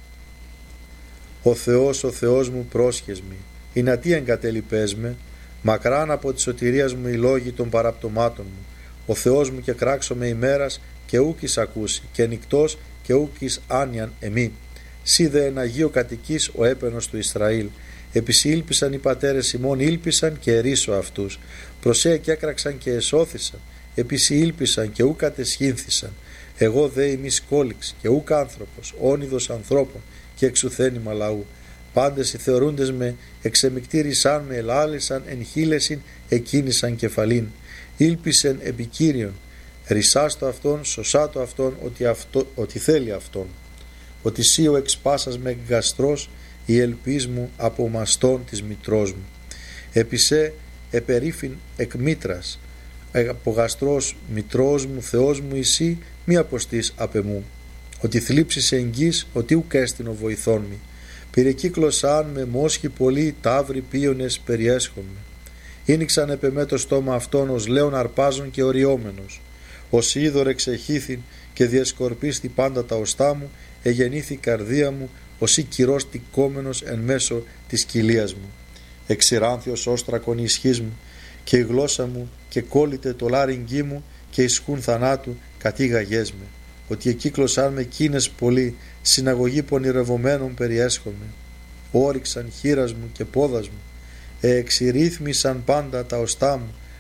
[SPEAKER 3] Ο Θεός, ο Θεός μου πρόσχες μη, ειναι τι εγκατέλειπες με, μακράν από τη σωτηρίας μου οι λόγοι των παραπτωμάτων μου. Ο Θεός μου και κράξομαι ημέρας και ούκης ακούσει, και νυκτός και ούκης άνοιαν εμή. Σύ δε εν Αγίο κατοικείς ο έπαινος του Ισραήλ. Επισή ήλπισαν οι πατέρες ημών, ήλπισαν και ερίσω αυτούς. Προσέ και έκραξαν και εσώθησαν. Επισή ήλπισαν και ούκ κατεσχύνθησαν. Εγώ δε ημί σκόλιξ και ούκ άνθρωπος, όνειδος ανθρώπων και εξουθένημα λαού. Πάντες οι θεωρούντες με εξεμικτήρισαν με, ελάλησαν, ενχύλεσιν, εκκίνησαν κεφαλήν. Ήλπισεν επί Κύριον, ρισάς το αυτόν, σωσά το αυτόν, ότι, αυτό, ότι θέλει αυτόν. Ότι σύ ο εξπάσας με γκαστρός, η ελπίς μου από μαστών της μητρός μου. Επισέ επερίφην εκ μήτρας, από γαστρός μητρός μου, Θεός μου εσύ, μη αποστείς απ' εμού. Ότι θλίψεις εγγύς, ότι ουκ έστειν ο βοηθόν μη. Πυρεκύκλωσαν με μόσχοι πολλοί, ταύροι πίονες περιέσχομαι. Ήνιξαν επ' εμέ το στόμα αυτόν, ως λέον αρπάζων και οριόμενος. Ως είδωρ εξεχήθην και διασκορπίστη πάντα τα οστά μου, εγεννήθη η καρδία μου, ως ή κυρός τικόμενος εν μέσω της κοιλίας μου. Εξηράνθιος όστρακον η ισχύς μου, και η γλώσσα μου και κόλλητε το λάριγγί μου, και ισχούν θανάτου κατήγαγές με. Ότι εκύκλωσαν με κίνες πολλοί, συναγωγή πονηρευομένων περιέσχομαι. Όριξαν χείρας μου και πόδας μου, εξηρύθμισαν πάντα τα οστά μου,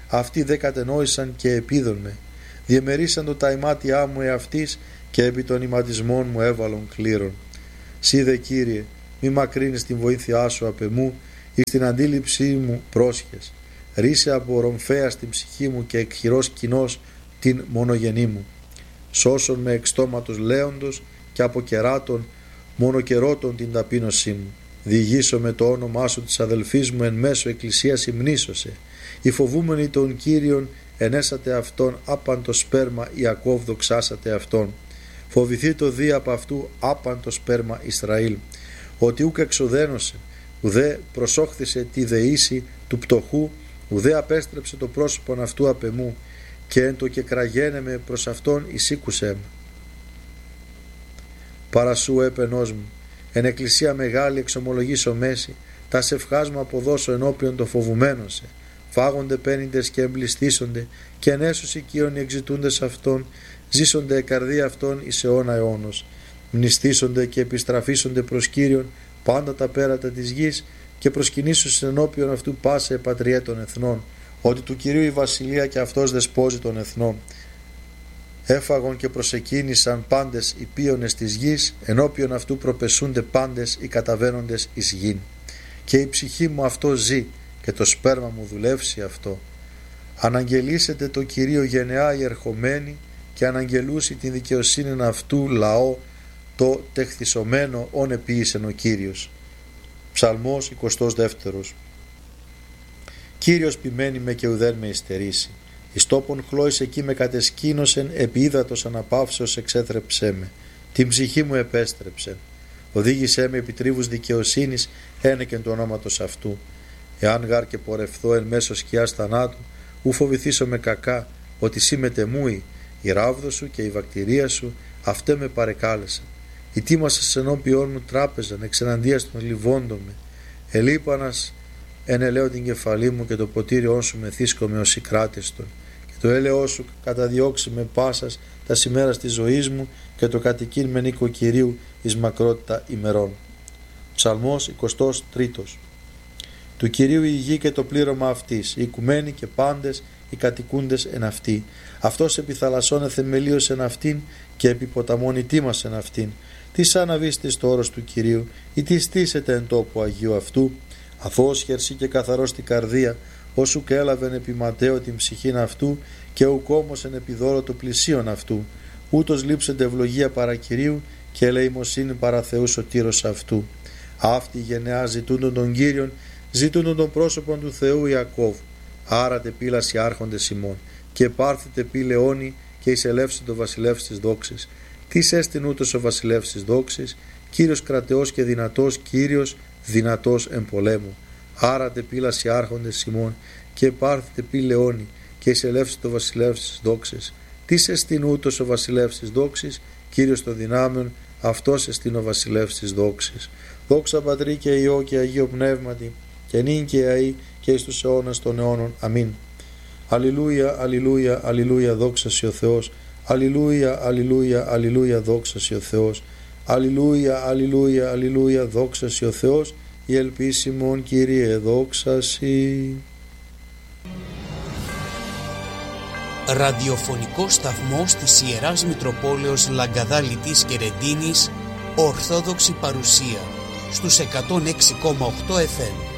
[SPEAKER 3] αυτοί δε κατενόησαν και επίδον με. Διεμερίσαν το τα ημάτια μου εαυτής και επί των ηματισμών μου έβαλον κλήρων. Σύ δε Κύριε, μη μακρύνεις την βοήθειά σου απ' εμού, εις την αντίληψή μου πρόσχες. Ρίσε από ρομφαία στην ψυχή μου και εκχειρός κοινός την μονογενή μου. Σώσον με εξ στόματος λέοντος και από κεράτων μονοκερότων την ταπείνωσή μου. Διηγήσω με το όνομά σου της αδελφής μου εν μέσω εκκλησίας υμνήσωσε. Οι φοβούμενοι των Κύριων ενέσατε αυτόν άπαν το σπέρμα Ιακώβ δοξάσατε αυτόν. Φοβηθεί το δι από αυτού άπαν το σπέρμα Ισραήλ. Ότι ούκ εξοδένωσε, ουδέ προσόχθησε τη δεήση του πτωχού, ουδέ απέστρεψε το πρόσωπον αυτού απ' εμού, και εν το και κραγένε με προς αυτόν εισήκουσέ με. Παρασού έπαινός μου, εν εκκλησία μεγάλη εξομολογήσω μέση, τα σευχάς μου αποδώσω ενώπιον το φοβουμένων σε. Φάγονται πένιντες και εμπληστήσονται, και εν έσους οικείων οι εξητούντες αυτών, ζήσονται καρδία αυτών εις αιώνα αιώνος. Μνηστήσονται και επιστραφήσονται προς Κύριον πάντα τα πέρατα της γης, και προσκυνήσουν ενώπιον αυτού πάσε επατριέ των εθνών, ότι του Κυρίου η βασιλεία και αυτός δεσπόζει των εθνών. Έφαγον και προσεκίνησαν πάντες οι πίονες της γης, ενώπιον αυτού προπεσούνται πάντες οι καταβαίνοντες εις γην. Και η ψυχή μου αυτό ζει, και το σπέρμα μου δουλεύσει αυτό. Αναγγελίσετε το Κυρίο γενεά οι ερχομένοι, και αναγγελούσι την δικαιοσύνη αυτού λαό, το τεχθισωμένο όν επίησεν ο Κύριος. Ψαλμός εικοστός δεύτερος. Κύριος ποιμένη με και ουδέν με υστερήσει. Εις τόπον χλώης εκεί με κατεσκήνωσεν, επί ύδατος αναπαύσεως εξέθρεψέ με. Την ψυχή μου επέστρεψεν. Οδήγησέ με επί τρίβους δικαιοσύνης, ένεκεν του ονόματος αυτού. Εάν γάρ και πορευθώ εν μέσω σκιάς θανάτου, ου φοβηθήσω με κακά, ότι σύ μετεμούει, η ράβδο σου και η βακτηρία σου, αυτέ με παρεκάλεσαν. Ετοίμασες ενώπιόν μου τράπεζαν, εξεναντίας των λιβόντων με. Ελείπανας εν ελέω την κεφαλή μου, και το ποτήριόν σου μεθύσκομαι ως ικράτιστον. Και το έλεό σου καταδιώξει με πάσας τα σημέρας της ζωής μου, και το κατοικήν με νίκο Κυρίου εις μακρότητα ημερών. Ψαλμός εικοστός τρίτος. Του Κυρίου η γη και το πλήρωμα αυτής, οι οικουμένοι και πάντες οι κατοικούντες εν αυτή. Αυτός επί θαλασσών εθεμελίωσε εν αυτήν, και επί ποταμών ητήμασε εν αυτήν. Τι σαν να βήστε στο όρος του Κυρίου, ή τι στήσετε εν τόπο Αγίου αυτού. Αθώος χερσί και καθαρός την καρδία, όσου και έλαβεν επί ματέο την ψυχήν αυτού, και ουκ όμως εν επιδόρω το πλησίον αυτού. Ούτως λείψετε ευλογία παρά Κυρίου, και ελεημοσύνη παρά Θεού σωτήρος αυτού. Αυτή η γενεά ζητούντον τον Κύριον, ζητούντον τον πρόσωπον του Θεού Ιακώβ. Άρατε πύλαση άρχοντες ημών, και πάρθετε πύ λεόνι, και εισελεύσετε το βασιλεύς της δόξης. Τις έστειν ούτως ο βασιλεύς της δόξης, Κύριος κρατεός και δυνατός, Κύριος δυνατός εν πολέμου. Άρατε πύλαση άρχοντες ημών, και πάρθετε πύ λεόνι, και εισελεύσετε το βασιλεύς της δόξης. Τις έστειν ούτως ο βασιλεύς της δόξης, Κύριος των δυνάμεων, αυτός εστίν ο βασιλεύς της δόξης. Δόξα Πατρί και Υιό και Αγίο Πνεύματι, και νυν και αεί και εις τους αιώνας των αιώνων. Αμήν. Αλληλούια, αλληλούια, αλληλούια, δόξα σοι ο Θεός. Αλληλούια, αλληλούια, αλληλούια, δόξα σοι ο Θεός. Αλληλούια, αλληλούια, αλληλούια, δόξα σοι ο Θεός. Η ελπίσιμον Κύριε, δόξα σοι.
[SPEAKER 2] Ραδιοφωνικός σταθμός της Ιεράς Μητροπόλεως Λαγκαδάλητης και Ρεντίνης, Ορθόδοξη Παρουσία, στους εκατόν έξι κόμμα οκτώ εφ εμ.